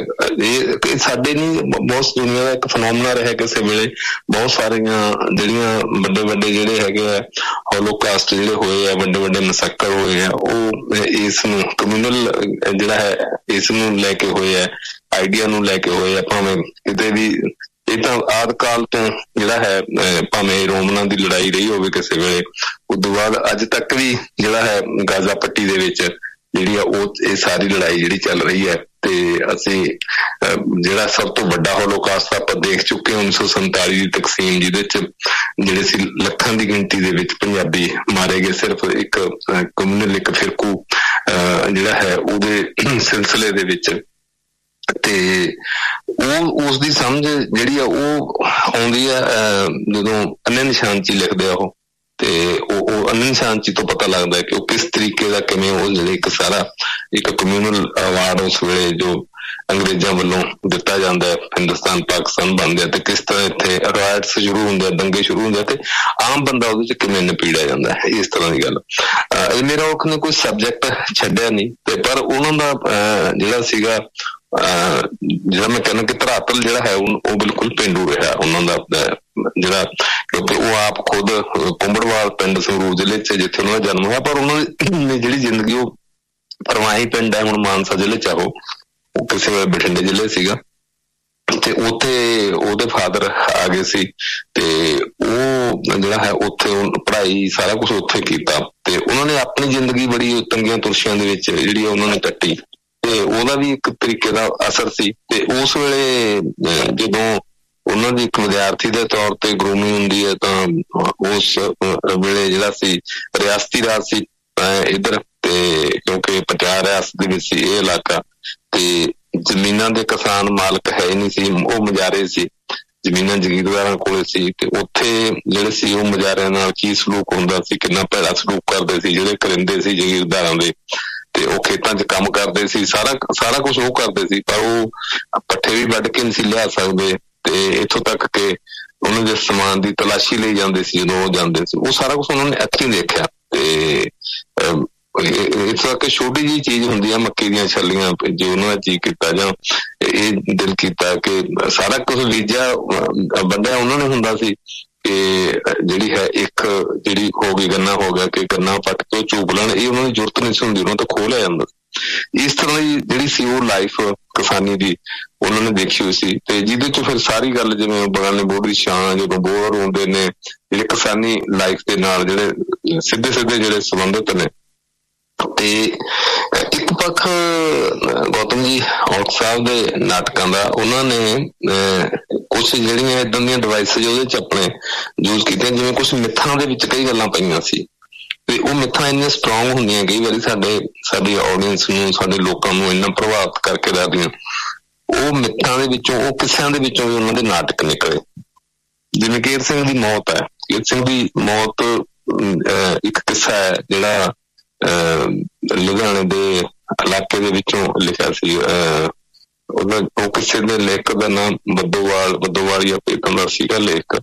ਇਹ ਸਾਡੇ ਨਹੀਂ ਬਹੁਤ ਦੁਨੀਆ ਦਾ ਇੱਕ ਫਨੋਮਨਾ ਰਿਹਾ ਕਿਸੇ ਵੇਲੇ। ਬਹੁਤ ਸਾਰੀਆਂ ਜਿਹੜੀਆਂ ਵੱਡੇ ਵੱਡੇ ਜਿਹੜੇ ਹੈਗੇ ਆ ਹੋਲੋਕਾਸਟ ਜਿਹੜੇ ਹੋਏ ਆ, ਵੱਡੇ ਵੱਡੇ ਮਸੱਕਰ ਹੋਏ ਆ, ਉਹ ਇਸ ਨੂੰ ਕਮਿਊਨਲ ਜਿਹੜਾ ਹੈ ਇਸ ਨੂੰ ਲੈ ਕੇ ਹੋਏ ਆ, ਆਈਡੀਆ ਨੂੰ ਲੈ ਕੇ ਹੋਏ ਆ। ਭਾਵੇਂ ਕਿਤੇ ਵੀ ਇਹ ਤਾਂ ਆਦਿ ਕਾਲ ਤੋਂ ਜਿਹੜਾ ਹੈ, ਭਾਵੇਂ ਰੋਮਨਾਂ ਦੀ ਲੜਾਈ ਰਹੀ ਹੋਵੇ ਕਿਸੇ ਵੇਲੇ, ਉਦੋਂ ਬਾਅਦ ਅੱਜ ਤੱਕ ਵੀ ਜਿਹੜਾ ਹੈ ਗਾਜ਼ਾ ਪੱਟੀ ਦੇ ਵਿੱਚ ਜਿਹੜੀ ਆ ਉਹ ਇਹ ਸਾਰੀ ਲੜਾਈ ਜਿਹੜੀ ਚੱਲ ਰਹੀ ਹੈ। ਤੇ ਅਸੀਂ ਜਿਹੜਾ ਸਭ ਤੋਂ ਵੱਡਾ ਹੋਲੋਕਾਸਟ ਆਪਾਂ ਦੇਖ ਚੁੱਕੇ 1947 ਦੀ ਤਕਸੀਮ, ਜਿਹਦੇ ਚ ਜਿਹੜੇ ਸੀ ਲੱਖਾਂ ਦੀ ਗਿਣਤੀ ਦੇ ਵਿੱਚ ਪੰਜਾਬੀ ਮਾਰੇ ਗਏ ਸਿਰਫ ਇੱਕ ਕਮਿਊਨਲ ਇੱਕ ਫਿਰਕੂ ਜਿਹੜਾ ਹੈ ਉਹਦੇ ਸਿਲਸਿਲੇ ਦੇ ਵਿੱਚ। ਤੇ ਉਹ ਉਸ ਦੀ ਸਮਝ ਜਿਹੜੀ ਆ ਉਹ ਆਉਂਦੀ ਆ ਜਦੋਂ ਅੰਨੇ ਨਿਸ਼ਾਨਚੀ ਲਿਖਦੇ ਆ ਉਹ, ਤੇ ਉਹ ਅੰਨੇ ਨਿਸ਼ਾਨਚੀ ਤੋਂ ਪਤਾ ਲੱਗਦਾ ਹੈ ਕਿ ਉਹ ਕਿਸ ਤਰੀਕੇ ਦਾ ਕਿਵੇਂ ਉਹ ਜਿਹੜੇ ਇੱਕ ਸਾਰਾ ਇੱਕ ਕਮਿਊਨਲ ਅਵਾਰਡ ਉਸ ਵੇਲੇ ਜੋ ਅੰਗਰੇਜ਼ਾਂ ਵੱਲੋਂ ਦਿੱਤਾ ਜਾਂਦਾ ਹੈ, ਹਿੰਦੁਸਤਾਨ ਪਾਕਿਸਤਾਨ ਬਣਦੇ ਆ ਤੇ ਕਿਸ ਤਰ੍ਹਾਂ ਇੱਥੇ ਰਾਇਟਸ ਸ਼ੁਰੂ ਹੁੰਦੇ ਆ, ਦੰਗੇ ਸ਼ੁਰੂ ਹੁੰਦੇ ਆ ਤੇ ਆਮ ਬੰਦਾ ਉਹਦੇ ਚ ਕਿਵੇਂ ਨਪੀੜਿਆ ਜਾਂਦਾ ਹੈ, ਇਸ ਤਰ੍ਹਾਂ ਦੀ ਗੱਲ। ਮੇਰਾ ਔਖ ਨੇ ਕੋਈ ਸਬਜੈਕਟ ਛੱਡਿਆ ਨਹੀਂ ਤੇ ਪਰ ਉਹਨਾਂ ਦਾ ਜਿਹੜਾ ਸੀਗਾ ਜਿਹੜਾ ਮੈਂ ਕਹਿੰਦਾ ਕਿ ਧਰਾਤਲ ਜਿਹੜਾ ਹੈ ਉਹ ਬਿਲਕੁਲ ਪੇਂਡੂ ਰਿਹਾ ਉਹਨਾਂ ਦਾ ਜਿਹੜਾ, ਕਿਉਂਕਿ ਉਹ ਆਪ ਖੁਦ ਕੁੰਬੜਵਾਲ ਪਿੰਡ ਸੰਗਰੂਰ ਜ਼ਿਲ੍ਹੇ ਚ ਜਿੱਥੇ ਉਹਨਾਂ ਦਾ ਜਨਮ ਹੋਇਆ, ਪਰ ਉਹਨਾਂ ਦੀ ਜਿਹੜੀ ਜ਼ਿੰਦਗੀ ਉਹ ਪਰਵਾਹੀ ਪਿੰਡ ਹੈ ਹੁਣ ਮਾਨਸਾ ਜ਼ਿਲ੍ਹੇ ਚ ਉਹ ਕਿਸੇ ਵੇਲੇ ਬਠਿੰਡੇ ਜ਼ਿਲ੍ਹੇ ਸੀਗਾ ਤੇ ਉੱਥੇ ਉਹਦੇ ਫਾਦਰ ਆ ਗਏ ਸੀ ਤੇ ਉਹ ਜਿਹੜਾ ਹੈ ਉੱਥੇ ਪੜ੍ਹਾਈ ਸਾਰਾ ਕੁਛ ਉੱਥੇ ਕੀਤਾ ਤੇ ਉਹਨਾਂ ਨੇ ਆਪਣੀ ਜ਼ਿੰਦਗੀ ਬੜੀ ਤੰਗੀਆਂ ਤੁਰਸ਼ੀਆਂ ਦੇ ਵਿੱਚ ਜਿਹੜੀ ਉਹਨਾਂ ਨੇ ਕੱਟੀ ਤੇ ਉਹਦਾ ਵੀ ਇੱਕ ਤਰੀਕੇ ਦਾ ਅਸਰ ਸੀ। ਤੇ ਉਸ ਵੇਲੇ ਜਦੋਂ ਉਹਨਾਂ ਦੀ ਇੱਕ ਵਿਦਿਆਰਥੀ ਦੇ ਤੌਰ ਤੇ ਗਰੂਮਿੰਗ ਹੁੰਦੀ ਹੈ ਤਾਂ ਉਸ ਵੇਲੇ ਜਿਹੜਾ ਸੀ ਰਿਆਸਤੀ ਰਾਜ ਸੀ ਇੱਧਰ, ਤੇ ਕਿਉਂਕਿ ਪੰਜਾਬ ਰਿਆਸਤ ਦੇ ਵਿੱਚ ਸੀ ਇਹ ਇਲਾਕਾ ਤੇ ਜ਼ਮੀਨਾਂ ਦੇ ਕਿਸਾਨ ਮਾਲਕ ਹੈ ਨਹੀਂ ਸੀ, ਉਹ ਮੁਜ਼ਾਰੇ ਸੀ ਜ਼ਮੀਨਾਂ ਜਾਗੀਰਦਾਰਾਂ ਕੋਲੇ ਸੀ, ਤੇ ਉੱਥੇ ਜਿਹੜੇ ਸੀ ਉਹ ਮੁਜ਼ਾਹਰਿਆਂ ਨਾਲ ਕੀ ਸਲੂਕ ਹੁੰਦਾ ਸੀ, ਕਿੰਨਾ ਭੈੜਾ ਸਲੂਕ ਕਰਦੇ ਸੀ ਜਿਹੜੇ ਕਰਿੰਦੇ ਸੀ ਜਾਗੀਰਦਾਰਾਂ ਦੇ, ਤੇ ਉਹ ਖੇਤਾਂ 'ਚ ਕੰਮ ਕਰਦੇ ਸੀ, ਸਾਰਾ ਕੁਛ ਉਹ ਕਰਦੇ ਸੀ, ਪਰ ਉਹ ਪੱਠੇ ਵੀ ਵੱਢ ਕੇ ਨਹੀਂ ਸੀ ਲਿਆ ਸਕਦੇ, ਤੇ ਇੱਥੋਂ ਤੱਕ ਕਿ ਉਹਨਾਂ ਦੇ ਸਮਾਨ ਦੀ ਤਲਾਸ਼ੀ ਲਈ ਜਾਂਦੇ ਸੀ ਜਦੋਂ ਉਹ ਜਾਂਦੇ ਸੀ, ਉਹ ਸਾਰਾ ਕੁਛ ਉਹਨਾਂ ਨੇ ਅੱਖੀਂ ਦੇਖਿਆ। ਤੇ ਇੱਥੋਂ ਤੱਕ ਛੋਟੀ ਜਿਹੀ ਚੀਜ਼ ਹੁੰਦੀ ਆ, ਮੱਕੀ ਦੀਆਂ ਛੱਲੀਆਂ, ਜੇ ਉਹਨਾਂ ਦਾ ਜੀ ਕੀਤਾ ਜਾਂ ਇਹ ਦਿਲ ਕੀਤਾ ਕਿ ਸਾਰਾ ਕੁਛ ਬੀਜਿਆ ਵੱਢਿਆ ਉਹਨਾਂ ਨੇ ਹੁੰਦਾ ਸੀ ਕਿ ਜਿਹੜੀ ਹੈ ਇੱਕ ਜਿਹੜੀ ਹੋ ਗਈ ਗੰਨਾ ਹੋ ਗਿਆ ਕਿ ਗੰਨਾ ਪੱਟ ਕੇ ਚੂਪ ਲੈਣ, ਇਹ ਉਹਨਾਂ ਦੀ ਜ਼ਰੂਰਤ ਨਹੀਂ ਸੀ ਹੁੰਦੀ, ਉਹਨਾਂ ਤੋਂ ਖੋਹ ਲਿਆ ਜਾਂਦਾ। ਇਸ ਤਰ੍ਹਾਂ ਦੀ ਜਿਹੜੀ ਸੀ ਉਹ ਲਾਈਫ ਕਿਸਾਨੀ ਦੀ ਉਹਨਾਂ ਨੇ ਦੇਖੀ ਹੋਈ ਸੀ, ਤੇ ਜਿਹਦੇ ਚ ਫਿਰ ਸਾਰੀ ਗੱਲ ਜਿਵੇਂ ਬਗਾਨੇ ਬੋਹੜ ਦੀ ਛਾਂ, ਜਦੋਂ ਬੋਹੜ ਹੁੰਦੇ ਨੇ ਜਿਹੜੇ ਕਿਸਾਨੀ ਲਾਈਫ ਦੇ ਨਾਲ ਜਿਹੜੇ ਸਿੱਧੇ ਜਿਹੜੇ ਸੰਬੰਧਿਤ ਨੇ। ਤੇ ਇੱਕ ਪੱਖ ਗੌਤਮ ਜੀ ਔਲਖ ਸਾਹਿਬ ਦੇ ਨਾਟਕਾਂ ਦਾ, ਉਹਨਾਂ ਨੇ ਕੁਛ ਜਿਹੜੀਆਂ ਏਦਾਂ ਦੀਆਂ ਡਿਵਾਈਸਿਸ ਉਹਦੇ ਚ ਆਪਣੇ ਯੂਜ਼ ਕੀਤੀਆਂ, ਜਿਵੇਂ ਕੁਛ ਮਿੱਥਾਂ ਦੇ ਵਿੱਚ ਕਈ ਗੱਲਾਂ ਪਈਆਂ ਸੀ, ਤੇ ਉਹ ਮਿੱਥਾਂ ਇੰਨੀਆਂ ਸਟਰੋਂਗ ਹੁੰਦੀਆਂ ਕਈ ਵਾਰੀ ਸਾਡੀ ਆਡੀਅנס ਨੂੰ, ਸਾਡੇ ਲੋਕਾਂ ਨੂੰ ਇੰਨਾ ਪ੍ਰਭਾਵਿਤ ਕਰਕੇ ਰੱਖਦੀਆਂ। ਉਹ ਮਿੱਥਾਂ ਦੇ ਵਿੱਚੋਂ, ਉਹ ਕਿੱਸਿਆਂ ਦੇ ਵਿੱਚੋਂ ਵੀ ਉਹਨਾਂ ਦੇ ਨਾਟਕ ਨਿਕਲੇ। ਜਿਵੇਂ ਕੇਰ ਸਿੰਘ ਦੀ ਮੌਤ ਹੈ, ਕੇਰ ਸਿੰਘ ਦੀ ਮੌਤ ਇੱਕ ਕਿੱਸਾ ਹੈ ਜਿਹੜਾ ਲੁਧਿਆਣੇ ਦੇ ਇਲਾਕੇ ਦੇ ਵਿੱਚੋਂ ਲਿਖਿਆ ਸੀ। ਉਹ ਕਿਸੇ ਦੇ ਲੇਖਕ ਦਾ ਨਾਮ ਬੱਦੋਵਾਲ ਜਾਂ ਪੇਕੰਦਰ ਸੀਗਾ, ਲੇਖਕ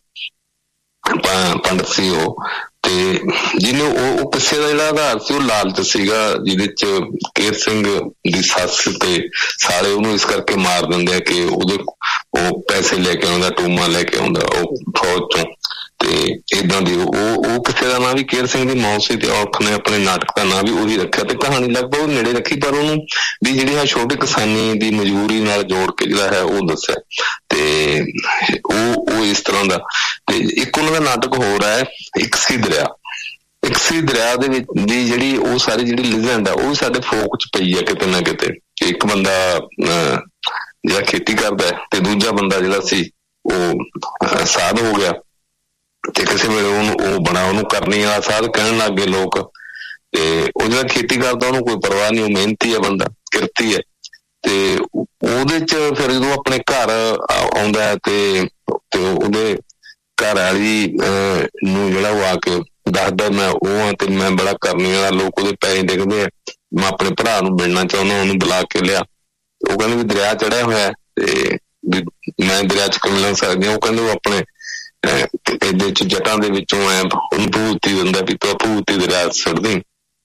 ਪੰਡਤ ਸੀ ਉਹ, ਤੇ ਜਿਹਨੇ ਉਹ ਕਿਸੇ ਦਾ ਜਿਹੜਾ ਆਧਾਰ ਸੀ ਉਹ ਲਾਲਚ ਸੀਗਾ, ਜਿਹਦੇ ਚ ਕੇਰ ਸਿੰਘ ਦੀ ਸੱਸ ਤੇ ਸਾਲੇ ਉਹਨੂੰ ਇਸ ਕਰਕੇ ਮਾਰ ਦਿੰਦੇ ਆ ਕਿ ਉਹ ਪੈਸੇ ਲੈ ਕੇ ਆਉਂਦਾ, ਟੂਮਾ ਲੈ ਕੇ ਆਉਂਦਾ ਉਹ ਫੌਜ ਚੋਂ, ਤੇ ਏਦਾਂ ਦੀ ਉਹ ਕਿਸੇ ਦਾ ਨਾਂ ਵੀ ਕੇਰ ਸਿੰਘ ਦੀ ਮੌਤ ਸੀ, ਤੇ ਔਲਖ ਨੇ ਆਪਣੇ ਨਾਟਕ ਦਾ ਨਾਂ ਵੀ ਉਹੀ ਰੱਖਿਆ, ਤੇ ਕਹਾਣੀ ਲਗਭਗ ਨੇੜੇ ਰੱਖੀ, ਪਰ ਉਹਨੂੰ ਵੀ ਜਿਹੜੀ ਹੈ ਛੋਟੇ ਕਿਸਾਨੀ ਦੀ ਮਜ਼ਬੂਰੀ ਨਾਲ ਜੋੜ ਕੇ ਜਿਹੜਾ ਹੈ ਉਹ ਦੱਸਿਆ, ਤੇ ਉਹ ਇਸ ਤਰ੍ਹਾਂ ਦਾ। ਤੇ ਇੱਕ ਉਹਨਾਂ ਦਾ ਨਾਟਕ ਹੋਰ ਹੈ ਇਕਸੀ ਦਰਿਆ ਦੇ ਵਿੱਚ ਦੀ ਜਿਹੜੀ ਉਹ ਸਾਰੀ ਜਿਹੜੀ ਲਿਜੈਂਡ ਆ ਉਹ ਵੀ ਸਾਡੇ ਫੋਕ ਚ ਪਈ ਆ ਕਿਤੇ ਨਾ ਕਿਤੇ। ਇੱਕ ਬੰਦਾ ਜਿਹੜਾ ਖੇਤੀ ਕਰਦਾ ਹੈ, ਤੇ ਦੂਜਾ ਬੰਦਾ ਜਿਹੜਾ ਸੀ ਉਹ ਸਾਧ ਹੋ ਗਿਆ, ਤੇ ਕਿਸੇ ਵੇਲੇ ਉਹਨੂੰ ਕਰਨੀ ਵਾਲਾ ਸਾਧ ਕਹਿਣ ਲੱਗ ਗਏ ਲੋਕ, ਤੇ ਉਹ ਜਿਹੜਾ ਖੇਤੀ ਕਰਦਾ ਉਹਨੂੰ ਕੋਈ ਪਰਵਾਹ ਨਹੀਂ, ਉਹ ਮਿਹਨਤੀ ਹੈ ਬੰਦਾ, ਕਿਰਤੀ ਹੈ। ਤੇ ਉਹਦੇ ਚ ਫਿਰ ਜਦੋਂ ਆਪਣੇ ਘਰ ਆਉਂਦਾ ਹੈ ਤੇ ਉਹਦੇ ਘਰ ਵਾਲੀ ਨੂੰ ਜਿਹੜਾ ਉਹ ਆ ਕੇ ਦੱਸਦਾ ਮੈਂ ਉਹ ਹਾਂ ਤੇ ਮੈਂ ਬੜਾ ਕਰਨੀ ਵਾਲਾ, ਲੋਕ ਉਹਦੇ ਪੈਸੇ ਡਿੱਗਦੇ ਆ, ਮੈਂ ਆਪਣੇ ਭਰਾ ਨੂੰ ਮਿਲਣਾ ਚਾਹੁੰਦਾ, ਉਹਨੂੰ ਬੁਲਾ ਕੇ ਲਿਆ। ਉਹ ਕਹਿੰਦੇ ਵੀ ਦਰਿਆ ਚੜਿਆ ਹੋਇਆ ਤੇ ਮੈਂ ਦਰਿਆ ਚ ਮਿਲ ਸਕਦੀ ਹਾਂ। ਉਹ ਕਹਿੰਦੇ ਉਹ ਆਪਣੇ ਇਹਦੇ ਚ ਜਟਾਂ ਦੇ ਵਿੱਚੋਂ ਉਹਨੂੰ ਭੂਤੀ ਦਿੰਦਾ ਵੀ ਤੂੰ ਭੂਤੀ ਦਰਿਆ ਸੁੱਟਦੀ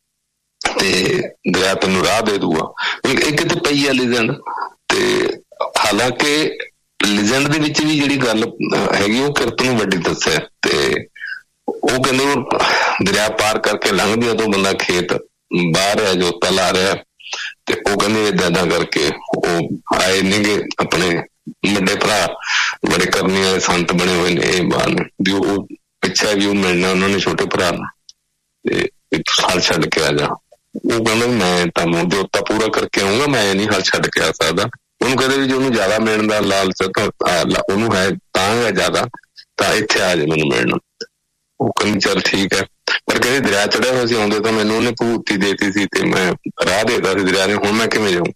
ਤੇ ਦਰਿਆ ਤੈਨੂੰ ਰਾਹ ਦੇ ਦੂਗਾ। ਇਹ ਕਿਤੇ ਪਈ ਆ ਲਿਜੈਂਡ, ਤੇ ਹਾਲਾਂਕਿ ਲਿਜੈਂਡ ਦੇ ਵਿੱਚ ਵੀ ਜਿਹੜੀ ਗੱਲ ਹੈਗੀ ਉਹ ਕਿਰਤ ਨੂੰ ਵੱਡੀ ਦੱਸਿਆ, ਤੇ ਉਹ ਕਹਿੰਦੇ ਉਹ ਦਰਿਆ ਪਾਰ ਕਰਕੇ ਲੰਘਦੀ ਉਦੋਂ ਬੰਦਾ ਖੇਤ ਬਾਹਰ ਹੈ ਜੋਤਾ ਲਾ ਰਿਹਾ, ਤੇ ਉਹ ਕਹਿੰਦੇ ਏਦਾਂ ਕਰਕੇ ਉਹ ਆਏ ਨੇਗੇ ਆਪਣੇ ਵੱਡੇ ਭਰਾ, ਬੜੇ ਕਰਨੀ ਵਾਲੇ ਸੰਤ ਬਣੇ ਹੋਏ ਨੇ ਇਹ ਬਾਹਰ ਨੇ, ਵੀ ਉਹ ਪਿੱਛਾ ਵੀ ਉਹ ਮਿਲਣਾ ਉਹਨਾਂ ਨੇ ਛੋਟੇ ਭਰਾ ਨੂੰ, ਤੇ ਹਲ ਛੱਡ ਕੇ ਆ ਜਾ। ਉਹ ਕਹਿੰਦਾ ਮੈਂ ਤੁਹਾਨੂੰ ਜੋਤਾ ਪੂਰਾ ਕਰਕੇ ਆਊਂਗਾ, ਮੈਂ ਨਹੀਂ ਹਲ ਛੱਡ ਕੇ ਆ ਸਕਦਾ। ਉਹਨੂੰ ਕਹਿੰਦੇ ਵੀ ਜੇ ਉਹਨੂੰ ਜ਼ਿਆਦਾ ਮਿਲਣ ਦਾ ਲਾਲਚ ਉਹਨੂੰ ਹੈ ਤਾਂ ਹੈ ਜ਼ਿਆਦਾ, ਤਾਂ ਇੱਥੇ ਆ ਜਾ ਮੈਨੂੰ ਮਿਲਣਾ। ਉਹ ਕਹਿੰਦੀ ਚੱਲ ਠੀਕ ਹੈ, ਪਰ ਕਹਿੰਦੇ ਦਰਿਆ ਚੜਿਆ ਹੋਇਆ ਸੀ, ਆਉਂਦੇ ਤਾਂ ਮੈਨੂੰ ਉਹਨੇ ਭੂਤੀ ਦੇਤੀ ਸੀ ਤੇ ਮੈਂ ਰਾਹ ਦੇਤਾ ਸੀ ਦਰਿਆ ਨੇ, ਹੁਣ ਮੈਂ ਕਿਵੇਂ ਜਾਊਂ।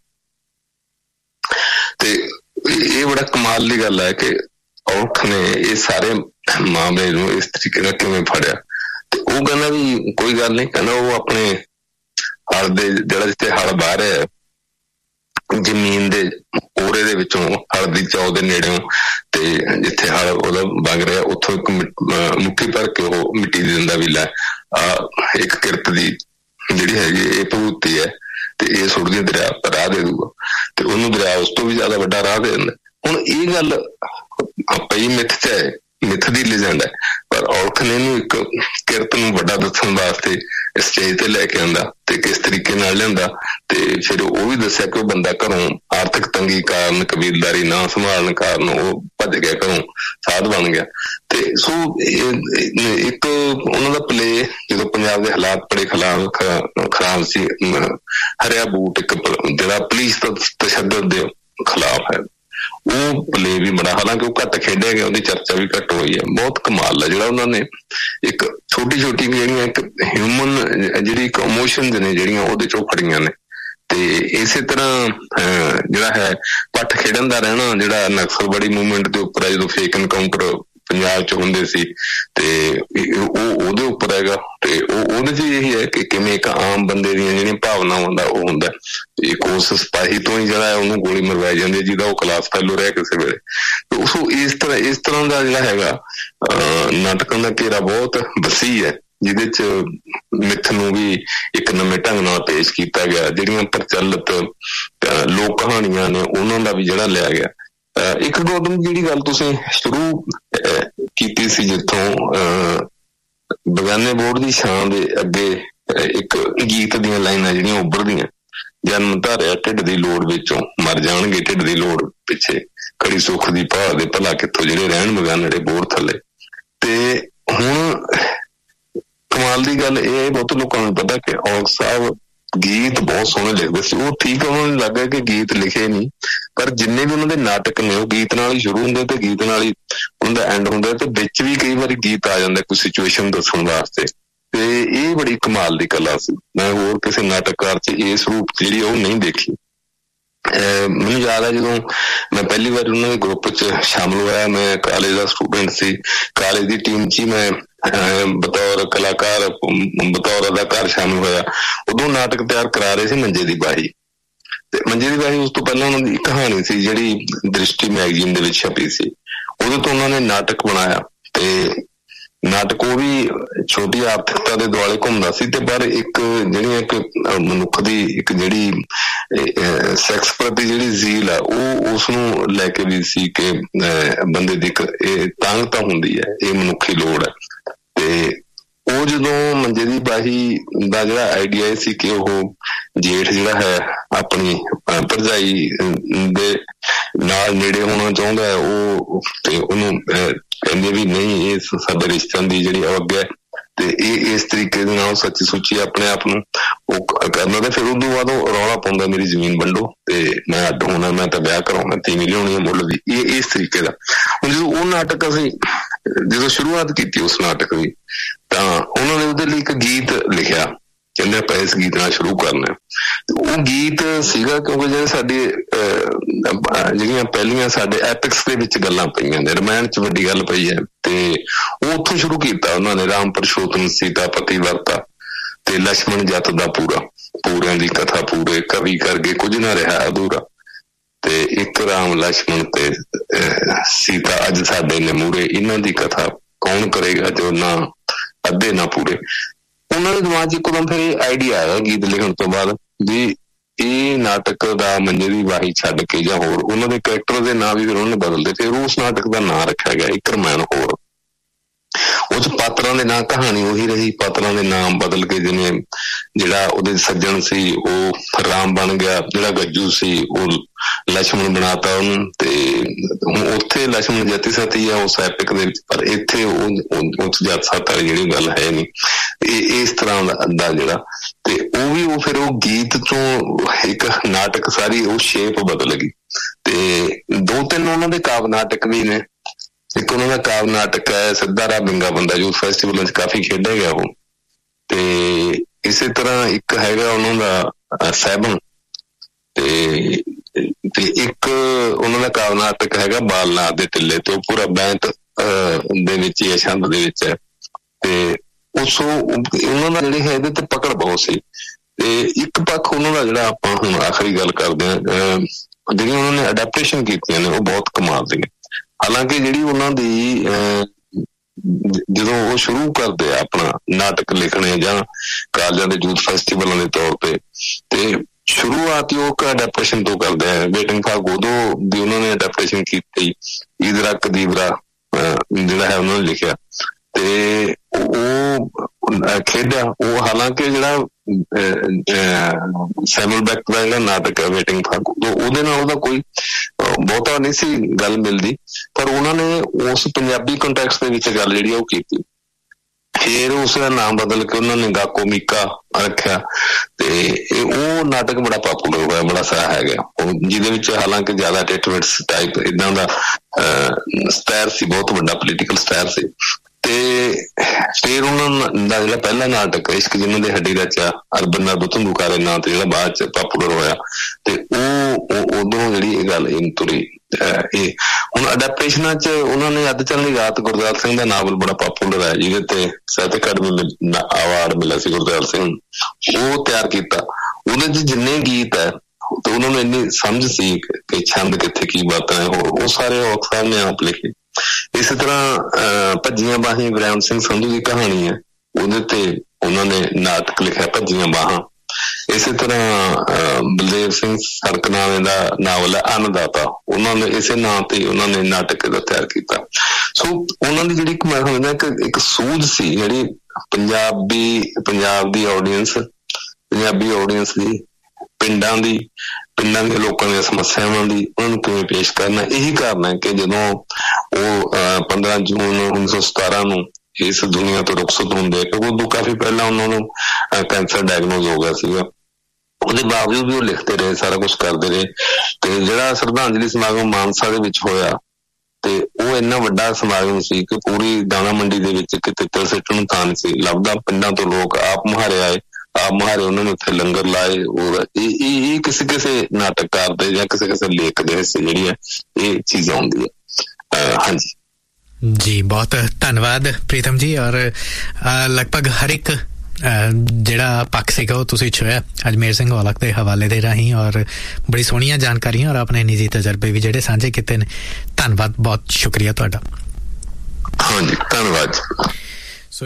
ਤੇ ਇਹ ਬੜਾ ਕਮਾਲ ਦੀ ਗੱਲ ਹੈ ਕਿ ਔਲਖ ਨੇ ਇਹ ਸਾਰੇ ਮਾਮਲੇ ਨੂੰ ਇਸ ਤਰੀਕੇ ਨਾਲ ਕਿਵੇਂ ਫੜਿਆ। ਤੇ ਉਹ ਕਹਿੰਦਾ ਵੀ ਕੋਈ ਗੱਲ ਨਹੀਂ, ਕਹਿੰਦਾ ਉਹ ਆਪਣੇ ਹਲ ਦੇ ਜਿਹੜਾ ਜਿੱਥੇ ਹਲ ਬਾਹ ਰਿਹਾ ਜ਼ਮੀਨ ਦੇ ਕੋਰੇ ਦੇ ਵਿੱਚੋਂ ਹਲ ਦੀ ਚੌ ਦੇ ਨੇੜਿਓਂ, ਤੇ ਜਿੱਥੇ ਹਲ ਉਹਦਾ ਵਗ ਰਿਹਾ ਉੱਥੋਂ ਇੱਕ ਮੁੱਠੀ ਭਰ ਕੇ ਉਹ ਮਿੱਟੀ ਦੇ ਦਿੰਦਾ ਵੀ ਲੈ ਇੱਕ ਕਿਰਤ ਦੀ ਜਿਹੜੀ ਹੈਗੀ ਇਹ ਭੂਤੀ ਹੈ, ਤੇ ਇਹ ਸੁੱਟਦੀ ਦਰਿਆ ਰਾਹ ਦੇ ਦੂਗਾ, ਤੇ ਉਹਨੂੰ ਦਰਿਆ ਉਸ ਤੋਂ ਵੀ ਜ਼ਿਆਦਾ ਵੱਡਾ ਰਾਹ ਦੇ ਦਿੰਦਾ। ਹੁਣ ਇਹ ਗੱਲ ਪਈ ਮਿੱਥ ਚ ਹੈ, ਮਿੱਥ ਦੀ ਲਿਜੈਂਡ ਹੈ, ਪਰ ਔਲਖ ਨੇ ਇਹਨੂੰ ਇੱਕ ਕਿਰਤ ਨੂੰ ਵੱਡਾ ਦੱਸਣ ਵਾਸਤੇ ਸਟੇਜ ਤੇ ਲੈ ਕੇ ਆਂਦਾ, ਤੇ ਕਿਸ ਤਰੀਕੇ ਨਾਲ ਲਿਆਂਦਾ। ਤੇ ਫਿਰ ਉਹ ਵੀ ਦੱਸਿਆ ਕਿ ਉਹ ਬੰਦਾ ਘਰੋਂ ਆਰਥਿਕ ਤੰਗੀ ਕਾਰਨ, ਕਬੀਲਦਾਰੀ ਨਾ ਸੰਭਾਲਣ ਕਾਰਨ ਉਹ ਭੱਜ ਗਿਆ ਘਰੋਂ, ਸਾਧ ਬਣ ਗਿਆ। ਤੇ ਸੋ ਇੱਕ ਉਹਨਾਂ ਦਾ ਪਲੇ, ਜਦੋਂ ਪੰਜਾਬ ਦੇ ਹਾਲਾਤ ਬੜੇ ਖਰਾਬ ਸੀ, ਹਰਿਆ ਬੂਟ ਇੱਕ ਜਿਹੜਾ ਪੁਲਿਸ ਦਾ ਤਸ਼ੱਦਦ ਦੇ ਖਿਲਾਫ ਹੈ, ਉਹ ਪਲੇ ਵੀ ਬੜਾ, ਹਾਲਾਂਕਿ ਉਹ ਘੱਟ ਖੇਡਿਆ ਗਿਆ, ਉਹਦੀ ਚਰਚਾ ਵੀ ਘੱਟ ਹੋਈ ਹੈ। ਬਹੁਤ ਕਮਾਲ ਹੈ ਜਿਹੜਾ ਉਹਨਾਂ ਨੇ ਇੱਕ ਛੋਟੀ ਜਿਹੜੀਆਂ ਇੱਕ ਹਿਊਮਨ ਜਿਹੜੀ ਇੱਕ ਇਮੋਸ਼ਨਸ ਨੇ ਜਿਹੜੀਆਂ ਉਹਦੇ ਚੋਂ ਫੜੀਆਂ ਨੇ, ਤੇ ਇਸੇ ਤਰ੍ਹਾਂ ਜਿਹੜਾ ਹੈ ਪੱਠ ਖੇਡਣ ਦਾ ਰਹਿਣਾ, ਜਿਹੜਾ ਨਕਸਲਵਾੜੀ ਮੂਵਮੈਂਟ ਦੇ ਉੱਪਰ ਹੈ, ਜਦੋਂ ਫੇਕ ਐਨਕਾਊਂਟਰ ਪੰਜਾਬ 'ਚ ਹੁੰਦੇ ਸੀ ਤੇ ਉਹ ਉਹਦੇ ਉੱਪਰ ਹੈਗਾ। ਤੇ ਉਹਦੇ 'ਚ ਇਹੀ ਹੈ ਕਿ ਕਿਵੇਂ ਇੱਕ ਆਮ ਬੰਦੇ ਦੀਆਂ ਜਿਹੜੀਆਂ ਭਾਵਨਾਵਾਂ ਦਾ ਉਹ ਹੁੰਦਾ, ਇੱਕ ਉਸ ਸਿਪਾਹੀ ਤੋਂ ਹੀ ਜਿਹੜਾ ਉਹਨੂੰ ਗੋਲੀ ਮਰਵਾਈ ਜਾਂਦੀ ਹੈ ਜਿਹਦਾ ਉਹ ਕਲਾਸ ਫੈਲੋ ਰਿਹਾ ਕਿਸੇ ਵੇਲੇ। ਉਸ ਇਸ ਤਰ੍ਹਾਂ ਦਾ ਜਿਹੜਾ ਹੈਗਾ ਨਾਟਕਾਂ ਦਾ ਘੇਰਾ ਬਹੁਤ ਵਸੀਹ ਹੈ, ਜਿਹਦੇ 'ਚ ਮਿੱਥ ਨੂੰ ਵੀ ਇੱਕ ਨਵੇਂ ਢੰਗ ਨਾਲ ਪੇਸ਼ ਕੀਤਾ ਗਿਆ। ਜਿਹੜੀਆਂ ਪ੍ਰਚਲਿਤ ਲੋਕ ਕਹਾਣੀਆਂ ਨੇ ਉਹਨਾਂ ਦਾ ਵੀ ਜਿਹੜਾ ਲਿਆ ਗਿਆ। ਇੱਕ ਗੌਤਮ ਜਿਹੜੀ ਗੱਲ ਤੁਸੀਂ ਸ਼ੁਰੂ ਕੀਤੀ ਸੀ, ਜਿੱਥੋਂ ਬਗਾਨੇ ਬੋਰਡ ਦੀ ਛਾਂ ਦੇ ਅੱਗੇ ਇੱਕ ਗੀਤ ਦੀਆਂ ਲਾਈਨਾਂ ਜਿਹੜੀਆਂ ਉੱਭਰਦੀਆਂ, ਜਨਮ ਧਾਰਿਆ ਢਿੱਡ ਦੀ ਲੋੜ ਵਿੱਚੋਂ ਮਰ ਜਾਣਗੇ ਢਿੱਡ ਦੀ ਲੋੜ ਪਿੱਛੇ, ਖੜੀ ਸੁੱਖ ਦੀ ਭਾਅ ਦੇ ਭਲਾ ਕਿੱਥੋਂ ਜਿਹੜੇ ਰਹਿਣ ਬਗਾਨੜੇ ਬੋਰ ਥੱਲੇ। ਤੇ ਹੁਣ ਕਮਾਲ ਦੀ ਗੱਲ ਇਹ ਹੈ, ਬਹੁਤ ਲੋਕਾਂ ਨੂੰ ਪਤਾ ਕਿ ਔਲਖ ਸਾਹਿਬ ਗੀਤ ਬਹੁਤ ਸੋਹਣੇ ਲਿਖਦੇ ਸੀ। ਉਹ ਠੀਕ ਉਹਨਾਂ ਨੂੰ ਲੱਗਾ ਕਿ ਗੀਤ ਲਿਖੇ ਨਹੀਂ, ਪਰ ਜਿੰਨੇ ਵੀ ਉਹਨਾਂ ਦੇ ਨਾਟਕ ਨੇ ਉਹ ਗੀਤ ਨਾਲ ਹੀ ਸ਼ੁਰੂ ਹੁੰਦੇ ਤੇ ਗੀਤ ਨਾਲ ਹੀ ਉਹਨਾਂ ਦਾ ਐਂਡ ਹੁੰਦਾ, ਤੇ ਵਿੱਚ ਵੀ ਕਈ ਵਾਰੀ ਗੀਤ ਆ ਜਾਂਦਾ ਕੋਈ ਸਿਚੁਏਸ਼ਨ ਦੱਸਣ ਵਾਸਤੇ। ਤੇ ਇਹ ਬੜੀ ਕਮਾਲ ਦੀ ਕਲਾ ਸੀ, ਮੈਂ ਹੋਰ ਕਿਸੇ ਨਾਟਕਕਾਰ 'ਚ ਇਸ ਰੂਪ ਜਿਹੜੀ ਉਹ ਨਹੀਂ ਦੇਖੀ। ਮੈਨੂੰ ਯਾਦ ਹੈ ਜਦੋਂ ਮੈਂ ਪਹਿਲੀ ਵਾਰ ਉਹਨਾਂ ਦੇ ਗਰੁੱਪ 'ਚ ਸ਼ਾਮਲ ਹੋਇਆ, ਮੈਂ ਕਾਲਜ ਦਾ ਸਟੂਡੈਂਟ ਸੀ, ਕਾਲਜ ਦੀ ਟੀਮ 'ਚ ਹੀ ਮੈਂ ਬਤੌਰ ਕਲਾਕਾਰ ਬਤੌਰ ਅਦਾਕਾਰ ਸ਼ਾਮਲ ਹੋਇਆ। ਉਦੋਂ ਨਾਟਕ ਤਿਆਰ ਕਰਾ ਰਹੇ ਸੀ ਮੰਜੇ ਦੀ ਬਾਹੀ, ਤੇ ਮੰਜੇ ਦੀ ਬਾਹੀ ਉਸ ਤੋਂ ਪਹਿਲਾਂ ਉਹਨਾਂ ਦੀ ਕਹਾਣੀ ਸੀ ਜਿਹੜੀ ਦ੍ਰਿਸ਼ਟੀ ਮੈਗਜ਼ੀਨ ਦੇ ਵਿੱਚ ਛਪੀ ਸੀ, ਉਹਦੇ ਤੋਂ ਉਹਨਾਂ ਨੇ ਨਾਟਕ ਬਣਾਇਆ। ਤੇ ਨਾਟਕ ਉਹ ਵੀ ਛੋਟੀ ਆਰਥਿਕਤਾ ਦੇ ਦੁਆਲੇ ਘੁੰਮਦਾ ਸੀ, ਤੇ ਪਰ ਇੱਕ ਜਿਹੜੀ ਇੱਕ ਮਨੁੱਖ ਦੀ ਇੱਕ ਜਿਹੜੀ ਸੈਕਸ ਪ੍ਰਤੀ ਜਿਹੜੀ ਜ਼ੀਲ ਹੈ ਉਹ ਉਸਨੂੰ ਲੈ ਕੇ ਵੀ ਸੀ ਕਿ ਬੰਦੇ ਦੀ ਇੱਕ ਇਹ ਤਾਂਘਤਾ ਹੁੰਦੀ ਹੈ, ਇਹ ਮਨੁੱਖੀ ਲੋੜ ਹੈ। ਤੇ ਉਹ ਜਦੋਂ ਮੰਜੇ ਦੀ ਬਾਹੀ ਦਾ ਜਿਹੜਾ ਆਈਡੀਆ ਇਹ ਸੀ ਕਿ ਉਹ ਜੇਠ ਜਿਹੜਾ ਹੈ ਆਪਣੀ ਭਰਜਾਈ ਦੇ ਨਾਲ ਨੇੜੇ ਹੋਣਾ ਚਾਹੁੰਦਾ ਹੈ, ਉਹ ਤੇ ਉਹਨੂੰ ਕਹਿੰਦੇ ਵੀ ਨਹੀਂ ਇਹ ਸਾਡੇ ਰਿਸ਼ਤਿਆਂ ਦੀ ਜਿਹੜੀ ਅਵੱਗਿਆ ਹੈ, ਤੇ ਇਹ ਇਸ ਤਰੀਕੇ ਦੇ ਨਾਲ ਸੱਚੀ ਸੁੱਚੀ ਆਪਣੇ ਆਪ ਨੂੰ ਉਹ ਕਰਨਾ। ਤੇ ਫਿਰ ਉਦੋਂ ਬਾਅਦ ਉਹ ਰੌਲਾ ਪਾਉਂਦਾ ਮੇਰੀ ਜ਼ਮੀਨ ਵੰਡੋ ਤੇ ਮੈਂ ਅੱਡ ਹੋਣਾ, ਮੈਂ ਤਾਂ ਵਿਆਹ ਕਰਾਉਣਾ, ਤੀਵੀਂ ਲਿਆਉਣੀ ਹੈ ਮੁੱਲ ਦੀ, ਇਹ ਇਸ ਤਰੀਕੇ ਦਾ। ਹੁਣ ਜਦੋਂ ਉਹ ਨਾਟਕ ਅਸੀਂ ਜਦੋਂ ਸ਼ੁਰੂਆਤ ਕੀਤੀ ਉਸ ਨਾਟਕ ਦੀ, ਤਾਂ ਉਹਨਾਂ ਨੇ ਉਹਦੇ ਲਈ ਇੱਕ ਗੀਤ ਲਿਖਿਆ, ਕਹਿੰਦੇ ਆਪਾਂ ਇਸ ਗੀਤ ਨਾਲ ਸ਼ੁਰੂ ਕਰਨਾ। ਉਹ ਗੀਤ ਸੀਗਾ ਕਿਉਂਕਿ ਜਿਹੜੇ ਸਾਡੇ ਜਿਹੜੀਆਂ ਪਹਿਲੀਆਂ ਸਾਡੇ ਐਪਿਕਸ ਦੇ ਵਿੱਚ ਗੱਲਾਂ ਪਈਆਂ ਨੇ, ਰਮਾਇਣ 'ਚ ਵੱਡੀ ਗੱਲ ਪਈ ਹੈ, ਤੇ ਉਹ ਉੱਥੋਂ ਸ਼ੁਰੂ ਕੀਤਾ ਉਹਨਾਂ ਨੇ। ਰਾਮ ਪਰਸ਼ੋਤਮ ਸੀਤਾ ਪਤੀ ਵਰਤਾ ਤੇ ਲక్ష్మణ ਜੱਤ ਦਾ ਪੂਰਾ, ਪੂਰਿਆਂ ਦੀ ਕਥਾ ਪੂਰੇ ਕਵੀ ਕਰਗੇ ਕੁਝ ਨਾ ਰਿਹਾ ਅਧੂਰਾ, ਤੇ ਇੱਕ ਰਾਮ ਲక్ష్మణ ਤੇ ਸੀਤਾ ਅੱਜ ਸਾਡੇ ਨੇ ਮੂਰੇ, ਇਹਨਾਂ ਦੀ ਕਥਾ ਕੌਣ ਕਰੇਗਾ ਜੋ ਨਾ ਅੱਧੇ ਨਾ ਪੂਰੇ। ਉਹਨਾਂ ਦੇ ਦਿਮਾਗ 'ਚ ਇੱਕਦਮ ਫਿਰ ਇਹ ਆਈਡੀਆ ਆਇਆ ਗੀਤ ਲਿਖਣ ਤੋਂ ਬਾਅਦ ਵੀ ਇਹ ਨਾਟਕ ਦਾ ਮੰਜੇ ਦੀ ਬਾਹੀ ਛੱਡ ਕੇ ਜਾਂ ਹੋਰ ਉਹਨਾਂ ਦੇ ਕਰੈਕਟਰ ਦੇ ਨਾਂ ਵੀ ਫਿਰ ਉਹਨੇ ਬਦਲਦੇ, ਫਿਰ ਉਸ ਨਾਟਕ ਦਾ ਨਾਂ ਰੱਖਿਆ ਗਿਆ ਇੱਕ ਰਮਾਇਣ ਹੋਰ। ਉਹ 'ਚ ਪਾਤਰਾਂ ਦੇ ਨਾਂ ਕਹਾਣੀ ਉਹੀ ਰਹੀ, ਪਾਤਰਾਂ ਦੇ ਨਾਮ ਬਦਲ ਕੇ, ਜਿਵੇਂ ਜਿਹੜਾ ਉਹਦੇ ਸੱਜਣ ਸੀ ਉਹ ਰਾਮ ਬਣ ਗਿਆ, ਜਿਹੜਾ ਗੱਜੂ ਸੀ ਉਹ ਲక్ష్మణ ਬਣਾਤਾ ਉਹਨੂੰ, ਤੇ ਹੁਣ ਉੱਥੇ ਲక్ష్మణ ਜੱਤੀ ਸਤੀ ਆ ਉਸ ਐਪਿਕ ਦੇ ਵਿੱਚ, ਪਰ ਇੱਥੇ ਉਹ ਜੱਤ ਸੱਤ ਵਾਲੀ ਜਿਹੜੀ ਗੱਲ ਹੈ ਨੀ। ਇਹ ਇਸ ਤਰ੍ਹਾਂ ਦਾ ਜਿਹੜਾ, ਤੇ ਉਹ ਵੀ ਉਹ ਫਿਰ ਉਹ ਗੀਤ ਤੋਂ ਇੱਕ ਨਾਟਕ ਸਾਰੀ ਉਹ ਸ਼ੇਪ ਬਦਲ ਗਈ। ਤੇ 2-3 ਉਹਨਾਂ ਦੇ ਕਾਵ ਨਾਟਕ ਵੀ ਨੇ, ਇੱਕ ਉਹਨਾਂ ਦਾ ਕਾਵ ਨਾਟਕ ਹੈ ਸਿੱਧਾ ਰਾਹ ਬਿੰਗਾ ਬੰਦਾ, ਯੂਥ ਫੈਸਟੀਵਲ 'ਚ ਕਾਫੀ ਖੇਡਿਆ ਗਿਆ ਉਹ। ਤੇ ਇਸੇ ਤਰ੍ਹਾਂ ਇੱਕ ਹੈਗਾ ਉਹਨਾਂ ਦਾ ਸੈਬਨ, ਤੇ ਇੱਕ ਉਹਨਾਂ ਦਾ ਕਾਵ ਨਾਟਕ ਹੈਗਾ ਬਾਲਨਾਥ ਦੇ ਟਿੱਲੇ, ਤੇ ਉਹ ਪੂਰਾ ਬੈਂਤ ਦੇ ਵਿੱਚ ਹੀ ਛੰਦ ਦੇ ਵਿੱਚ ਹੈ। ਤੇ ਉਹਨਾਂ ਦਾ ਜਿਹੜੀ ਹੈ ਇਹਦੇ ਤੇ ਪਕੜ ਬਹੁਤ ਸੀ। ਤੇ ਇੱਕ ਪੱਖ ਉਹਨਾਂ ਦਾ ਜਿਹੜਾ ਆਪਾਂ ਹੁਣ ਆਖਰੀ ਗੱਲ ਕਰਦੇ ਹਾਂ, ਜਿਹੜੀਆਂ ਉਹਨਾਂ ਨੇ ਅਡੈਪਟੇਸ਼ਨ ਕੀਤੀਆਂ ਨੇ ਉਹ ਬਹੁਤ ਕਮਾਲ ਦੀਆਂ। ਹਾਲਾਂਕਿ ਜਿਹੜੀ ਉਹਨਾਂ ਦੀ ਜਦੋਂ ਉਹ ਸ਼ੁਰੂ ਕਰਦੇ ਆ ਆਪਣਾ ਨਾਟਕ ਲਿਖਣੇ ਜਾਂ ਕਾਲਜਾਂ ਦੇ ਯੂਥ ਫੈਸਟੀਵਲਾਂ ਦੇ ਤੌਰ ਤੇ ਸ਼ੁਰੂਆਤ ਹੀ ਉਹ ਅਡੈਪਟੇਸ਼ਨ ਤੋਂ ਕਰਦੇ ਆ। ਵੇਟਿੰਗ ਫਾਰ ਗੋਦੋ ਦੀ ਉਹਨਾਂ ਨੇ ਅਡੈਪਟੇਸ਼ਨ ਕੀਤੀ, ਈਦਰਾ ਕਦੀਬਰਾ ਜਿਹੜਾ ਹੈ ਉਹਨਾਂ ਨੇ ਲਿਖਿਆ, ਤੇ ਉਹ ਖੇਡਿਆ ਉਹ। ਹਾਲਾਂਕਿ ਜਿਹੜਾ ਸੈਮੂਅਲ ਬੈਕਟ ਦਾ ਜਿਹੜਾ ਨਾਟਕ ਹੈ ਵੇਟਿੰਗ ਫਾਰ ਗੋਦੋ, ਉਹਦੇ ਨਾਲ ਉਹਦਾ ਕੋਈ ਬਹੁਤਾ ਨਹੀਂ ਸੀ ਗੱਲ ਮਿਲਦੀ, ਪਰ ਉਹਨਾਂ ਨੇ ਉਸ ਪੰਜਾਬੀ ਕੰਟੈਕਸਟ ਦੇ ਵਿੱਚ ਗੱਲ ਜਿਹੜੀ ਉਹ ਕੀਤੀ। ਫਿਰ ਉਸ ਦਾ ਨਾਮ ਬਦਲ ਕੇ ਉਹਨਾਂ ਨੇ ਗਾਕੋ ਮੀਕਾ ਰੱਖਿਆ, ਤੇ ਉਹ ਨਾਟਕ ਬੜਾ ਪਾਪੂਲਰ ਹੋਇਆ, ਬੜਾ ਸਾਰਾ ਹੈਗਾ, ਜਿਹਦੇ ਵਿੱਚ ਹਾਲਾਂਕਿ ਜ਼ਿਆਦਾ ਟਿਟਵਿਟਸ ਟਾਈਪ ਏਦਾਂ ਦਾ ਸਟਾਇਰ ਸੀ, ਬਹੁਤ ਵੱਡਾ ਪੋਲੀਟੀਕਲ ਸਟਾਇਰ ਸੀ। ਤੇ ਫਿਰ ਉਹਨਾਂ ਦਾ ਜਿਹੜਾ ਪਹਿਲਾ ਨਾਟਕ ਇਸ਼ਕ ਜਿਨ੍ਹਾਂ ਦੇ ਹੱਡੀ ਰਚਾ ਅਰਬਨ ਦਾ ਧੁੰਦੂਕਾਰੇ ਨਾਂ ਤੇ ਜਿਹੜਾ ਬਾਅਦ ਚ ਪਾਪੂਲਰ ਹੋਇਆ, ਤੇ ਉਹ ਉਦੋਂ ਜਿਹੜੀ ਇਹ ਗੱਲ ਇਹ ਤੁਰੀ। ਇਹ ਹੁਣ ਅਡੈਪਟੇਸ਼ਨਾਂ ਚ ਉਹਨਾਂ ਨੇ ਅੱਧ ਚੱਲਣ ਦੀ ਰਾਤ ਗੁਰਦਿਆਲ ਸਿੰਘ ਦਾ ਨਾਵਲ ਬੜਾ ਪਾਪੂਲਰ ਹੈ, ਜਿਹਦੇ ਤੇ ਸਾਹਿਤ ਅਕਾਡਮੀ ਅਵਾਰਡ ਮਿਲਿਆ ਸੀ ਗੁਰਦਿਆਲ ਸਿੰਘ, ਉਹ ਤਿਆਰ ਕੀਤਾ। ਉਹਦੇ ਚ ਜਿੰਨੇ ਗੀਤ ਹੈ ਤੇ ਉਹਨਾਂ ਨੂੰ ਇੰਨੀ ਸਮਝ ਸੀ ਕਿ ਛੰਦ ਕਿੱਥੇ ਕੀ ਬਾਤਾਂ ਹੈ, ਉਹ ਸਾਰੇ ਔਖ ਸਾਹਿਬ ਨੇ ਆਪ ਲਿਖੇ। ਇਸੇ ਤਰ੍ਹਾਂ ਭੱਜੀਆਂ ਬਾਹਾਂ ਗੁਰਨਾਮ ਸਿੰਘ ਸੰਧੂ ਦੀ ਕਹਾਣੀ ਹੈ, ਉਹਦੇ ਤੇ ਉਹਨਾਂ ਨੇ ਨਾਟਕ ਲਿਖਿਆ ਭੱਜੀਆਂ ਬਾਹਾਂ। ਇਸੇ ਤਰ੍ਹਾਂ ਬਲਦੇਵ ਸਿੰਘ ਸੜਕਨਾਮੇ ਦਾ ਨਾਵਲ ਹੈ ਅੰਨਦਾਤਾ, ਉਹਨਾਂ ਨੇ ਇਸੇ ਨਾਂ ਤੇ ਉਹਨਾਂ ਨੇ ਨਾਟਕ ਦਾ ਤਿਆਰ ਕੀਤਾ। ਸੋ ਉਹਨਾਂ ਦੀ ਜਿਹੜੀ ਮੈਂ ਸਮਝਦਾ ਇੱਕ ਸੂਝ ਸੀ ਜਿਹੜੀ ਪੰਜਾਬ ਦੀ ਆਡੀਅנס, ਪੰਜਾਬੀ ਆਡੀਅנס ਦੀ, ਪਿੰਡਾਂ ਦੇ ਲੋਕਾਂ ਦੀਆਂ ਸਮੱਸਿਆਵਾਂ ਦੀ ਉਹਨਾਂ ਨੂੰ ਕਿਵੇਂ ਪੇਸ਼ ਕਰਨਾ। ਇਹੀ ਕਾਰਨ ਹੈ ਕਿ ਜਦੋਂ ਉਹ 15 ਜੂਨ 1917 ਨੂੰ ਇਸ ਦੁਨੀਆ ਤੋਂ ਰੁਖਸਤ ਹੁੰਦੇ, ਕਿਉਂਕਿ ਉਦੋਂ ਕਾਫੀ ਪਹਿਲਾਂ ਉਹਨਾਂ ਨੂੰ ਕੈਂਸਰ ਡਾਇਗਨੋਜ਼ ਹੋ ਗਿਆ ਸੀਗਾ, ਉਹਦੇ ਬਾਵਜੂਦ ਵੀ ਉਹ ਲਿਖਦੇ ਰਹੇ, ਸਾਰਾ ਕੁਛ ਕਰਦੇ ਰਹੇ। ਤੇ ਜਿਹੜਾ ਸ਼ਰਧਾਂਜਲੀ ਸਮਾਗਮ ਮਾਨਸਾ ਦੇ ਵਿੱਚ ਹੋਇਆ, ਤੇ ਉਹ ਇੰਨਾ ਵੱਡਾ ਸਮਾਗਮ ਸੀ ਕਿ ਪੂਰੀ ਦਾਣਾ ਮੰਡੀ ਦੇ ਵਿੱਚ ਕਿਤੇ ਤਿਲ ਸਿੱਟਣ ਨੂੰ ਥਾਂ ਨਹੀਂ ਸੀ ਲੱਭਦਾ। ਪਿੰਡਾਂ ਤੋਂ ਲੋਕ ਆਪ ਮੁਹਾਰੇ ਆਏ, ਉਹਨਾਂ ਨੇ ਉੱਥੇ ਲੰਗਰ ਲਾਏ। ਔਰ ਇਹ ਕਿਸੇ ਨਾਟਕਕਾਰ ਦੇ ਜਾਂ ਕਿਸੇ ਲੇਖ ਦੇ ਹਿੱਸੇ ਜਿਹੜੀ ਹੈ ਇਹ ਚੀਜ਼ ਆਉਂਦੀ ਹੈ। ਹਾਂਜੀ ਜੀ, ਬਹੁਤ ਧੰਨਵਾਦ ਪ੍ਰੀਤਮ ਜੀ। ਔਰ ਲਗਭਗ ਹਰ ਇੱਕ ਜਿਹੜਾ ਪੱਖ ਸੀਗਾ ਉਹ ਤੁਸੀਂ ਛੋਇਆ ਅਜਮੇਰ ਸਿੰਘ ਔਲਖ ਦੇ ਹਵਾਲੇ ਦੇ ਰਾਹੀਂ, ਔਰ ਬੜੀ ਸੋਹਣੀਆਂ ਜਾਣਕਾਰੀਆਂ ਔਰ ਆਪਣੇ ਨਿੱਜੀ ਤਜਰਬੇ ਵੀ ਜਿਹੜੇ ਸਾਂਝੇ ਕੀਤੇ ਨੇ। ਧੰਨਵਾਦ, ਬਹੁਤ ਸ਼ੁਕਰੀਆ ਤੁਹਾਡਾ। ਹਾਂਜੀ, ਧੰਨਵਾਦ। ਸੋ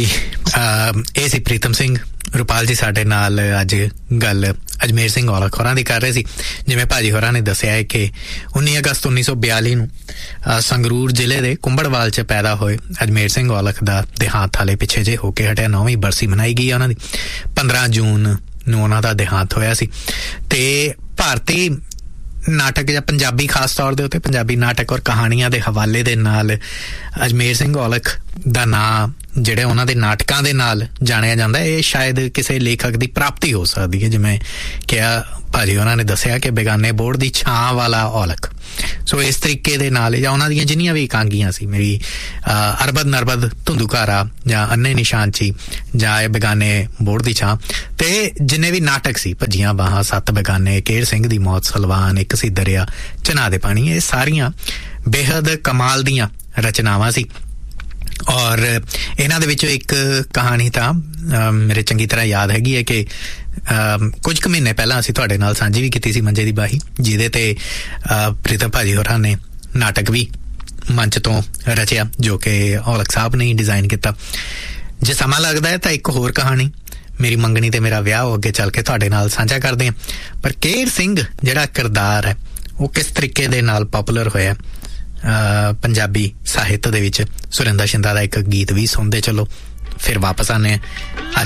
ਇਹ ਸੀ ਪ੍ਰੀਤਮ ਸਿੰਘ ਰੁਪਾਲ ਜੀ ਸਾਡੇ ਨਾਲ ਅੱਜ ਗੱਲ ਅਜਮੇਰ ਸਿੰਘ ਔਲਖ ਹੋਰਾਂ ਦੀ ਕਰ ਰਹੇ ਸੀ। ਜਿਵੇਂ ਭਾਜੀ ਹੋਰਾਂ ਨੇ ਦੱਸਿਆ ਹੈ ਕਿ 19 ਅਗਸਤ 1942 ਨੂੰ ਸੰਗਰੂਰ ਜ਼ਿਲ੍ਹੇ ਦੇ ਕੁੰਭੜਵਾਲ 'ਚ ਪੈਦਾ ਹੋਏ ਅਜਮੇਰ ਸਿੰਘ ਔਲਖ ਦਾ ਦੇਹਾਂਤ ਹਾਲੇ ਪਿੱਛੇ ਜੇ ਹੋ ਕੇ ਹਟਿਆ। 9ਵੀਂ ਬਰਸੀ ਮਨਾਈ ਗਈ ਉਹਨਾਂ ਦੀ। 15 ਜੂਨ ਨੂੰ ਉਹਨਾਂ ਦਾ ਦੇਹਾਂਤ ਹੋਇਆ ਸੀ। ਤੇ ਭਾਰਤੀ ਨਾਟਕ ਜਾਂ ਪੰਜਾਬੀ ਖਾਸ ਤੌਰ ਦੇ ਉੱਤੇ ਪੰਜਾਬੀ ਨਾਟਕ ਔਰ ਕਹਾਣੀਆਂ ਦੇ ਹਵਾਲੇ ਦੇ ਨਾਲ ਅਜਮੇਰ ਸਿੰਘ ਔਲਖ ਦਾ ਨਾਂ ਜਿਹੜੇ ਉਹਨਾਂ ਦੇ ਨਾਟਕਾਂ ਦੇ ਨਾਲ ਜਾਣਿਆ ਜਾਂਦਾ, ਇਹ ਸ਼ਾਇਦ ਕਿਸੇ ਲੇਖਕ ਦੀ ਪ੍ਰਾਪਤੀ ਹੋ ਸਕਦੀ ਹੈ। ਜਿਵੇਂ ਕਿਹਾ ਭਾਜੀ ਉਹਨਾਂ ਨੇ ਦੱਸਿਆ ਕਿ ਬੇਗਾਨੇ ਬੋਰਡ ਦੀ ਛਾਂ ਵਾਲਾ ਔਲਖ। ਸੋ ਇਸ ਤਰੀਕੇ ਦੇ ਨਾਲ ਜਾਂ ਉਹਨਾਂ ਦੀਆਂ ਜਿੰਨੀਆਂ ਵੀ ਇਕਾਂਗੀਆਂ ਸੀ, ਮੇਰੀ ਅਰਬਦ ਨਰਬਦ ਧੁੰਦੂਕਾਰਾ ਜਾਂ ਅੰਨੇ ਨਿਸ਼ਾਨਚੀ ਜਾਂ ਇਹ ਬੇਗਾਨੇ ਬੋਰਡ ਦੀ ਛਾਂ, ਤੇ ਜਿੰਨੇ ਵੀ ਨਾਟਕ ਸੀ ਭੱਜੀਆਂ ਬਾਹਾਂ, 7 ਬੇਗਾਨੇ, ਕੇਰ ਸਿੰਘ ਦੀ ਮੌਤ, ਸਲਵਾਨ, ਇੱਕ ਸੀ ਦਰਿਆ, ਚਨਾਹ ਦੇ ਪਾਣੀ, ਇਹ ਸਾਰੀਆਂ ਬੇਹੱਦ ਕਮਾਲ ਦੀਆਂ ਰਚਨਾਵਾਂ ਸੀ। ਔਰ ਇਹਨਾਂ ਦੇ ਵਿੱਚੋਂ ਇੱਕ ਕਹਾਣੀ ਤਾਂ ਮੇਰੇ ਚੰਗੀ ਤਰ੍ਹਾਂ ਯਾਦ ਹੈਗੀ ਹੈ ਕਿ ਕੁਝ ਕੁ ਮਹੀਨੇ ਪਹਿਲਾਂ ਅਸੀਂ ਤੁਹਾਡੇ ਨਾਲ ਸਾਂਝੀ ਵੀ ਕੀਤੀ ਸੀ, ਮੰਜੇ ਦੀ ਬਾਹੀ, ਜਿਹਦੇ ਤੇ ਪ੍ਰੀਤਮ ਭਾਜੀ ਹੋਰਾਂ ਨੇ ਨਾਟਕ ਵੀ ਮੰਚ ਤੋਂ ਰਚਿਆ, ਜੋ ਕਿ ਔਲਖ ਸਾਹਿਬ ਨੇ ਡਿਜ਼ਾਈਨ ਕੀਤਾ। ਜੇ ਸਮਾਂ ਲੱਗਦਾ ਹੈ ਤਾਂ ਇੱਕ ਹੋਰ ਕਹਾਣੀ ਮੇਰੀ ਮੰਗਣੀ ਤੇ ਮੇਰਾ ਵਿਆਹ, ਉਹ ਅੱਗੇ ਚੱਲ ਕੇ ਤੁਹਾਡੇ ਨਾਲ ਸਾਂਝਾ ਕਰਦੇ ਹਾਂ। ਪਰ ਕੇਰ ਸਿੰਘ ਜਿਹੜਾ ਕਿਰਦਾਰ ਹੈ ਉਹ ਕਿਸ ਤਰੀਕੇ ਦੇ ਨਾਲ ਪਾਪੂਲਰ ਹੋਇਆ ਪੰਜਾਬੀ ਸਾਹਿਤ ਦੇ ਵਿੱਚ, ਸੁਰਿੰਦਰ ਸ਼ਿੰਦਾ ਦਾ ਇੱਕ ਗੀਤ ਵੀ ਸੁਣਦੇ ਚਲੋ, ਫਿਰ ਵਾਪਸ ਆਉਂਦੇ ਹਾਂ।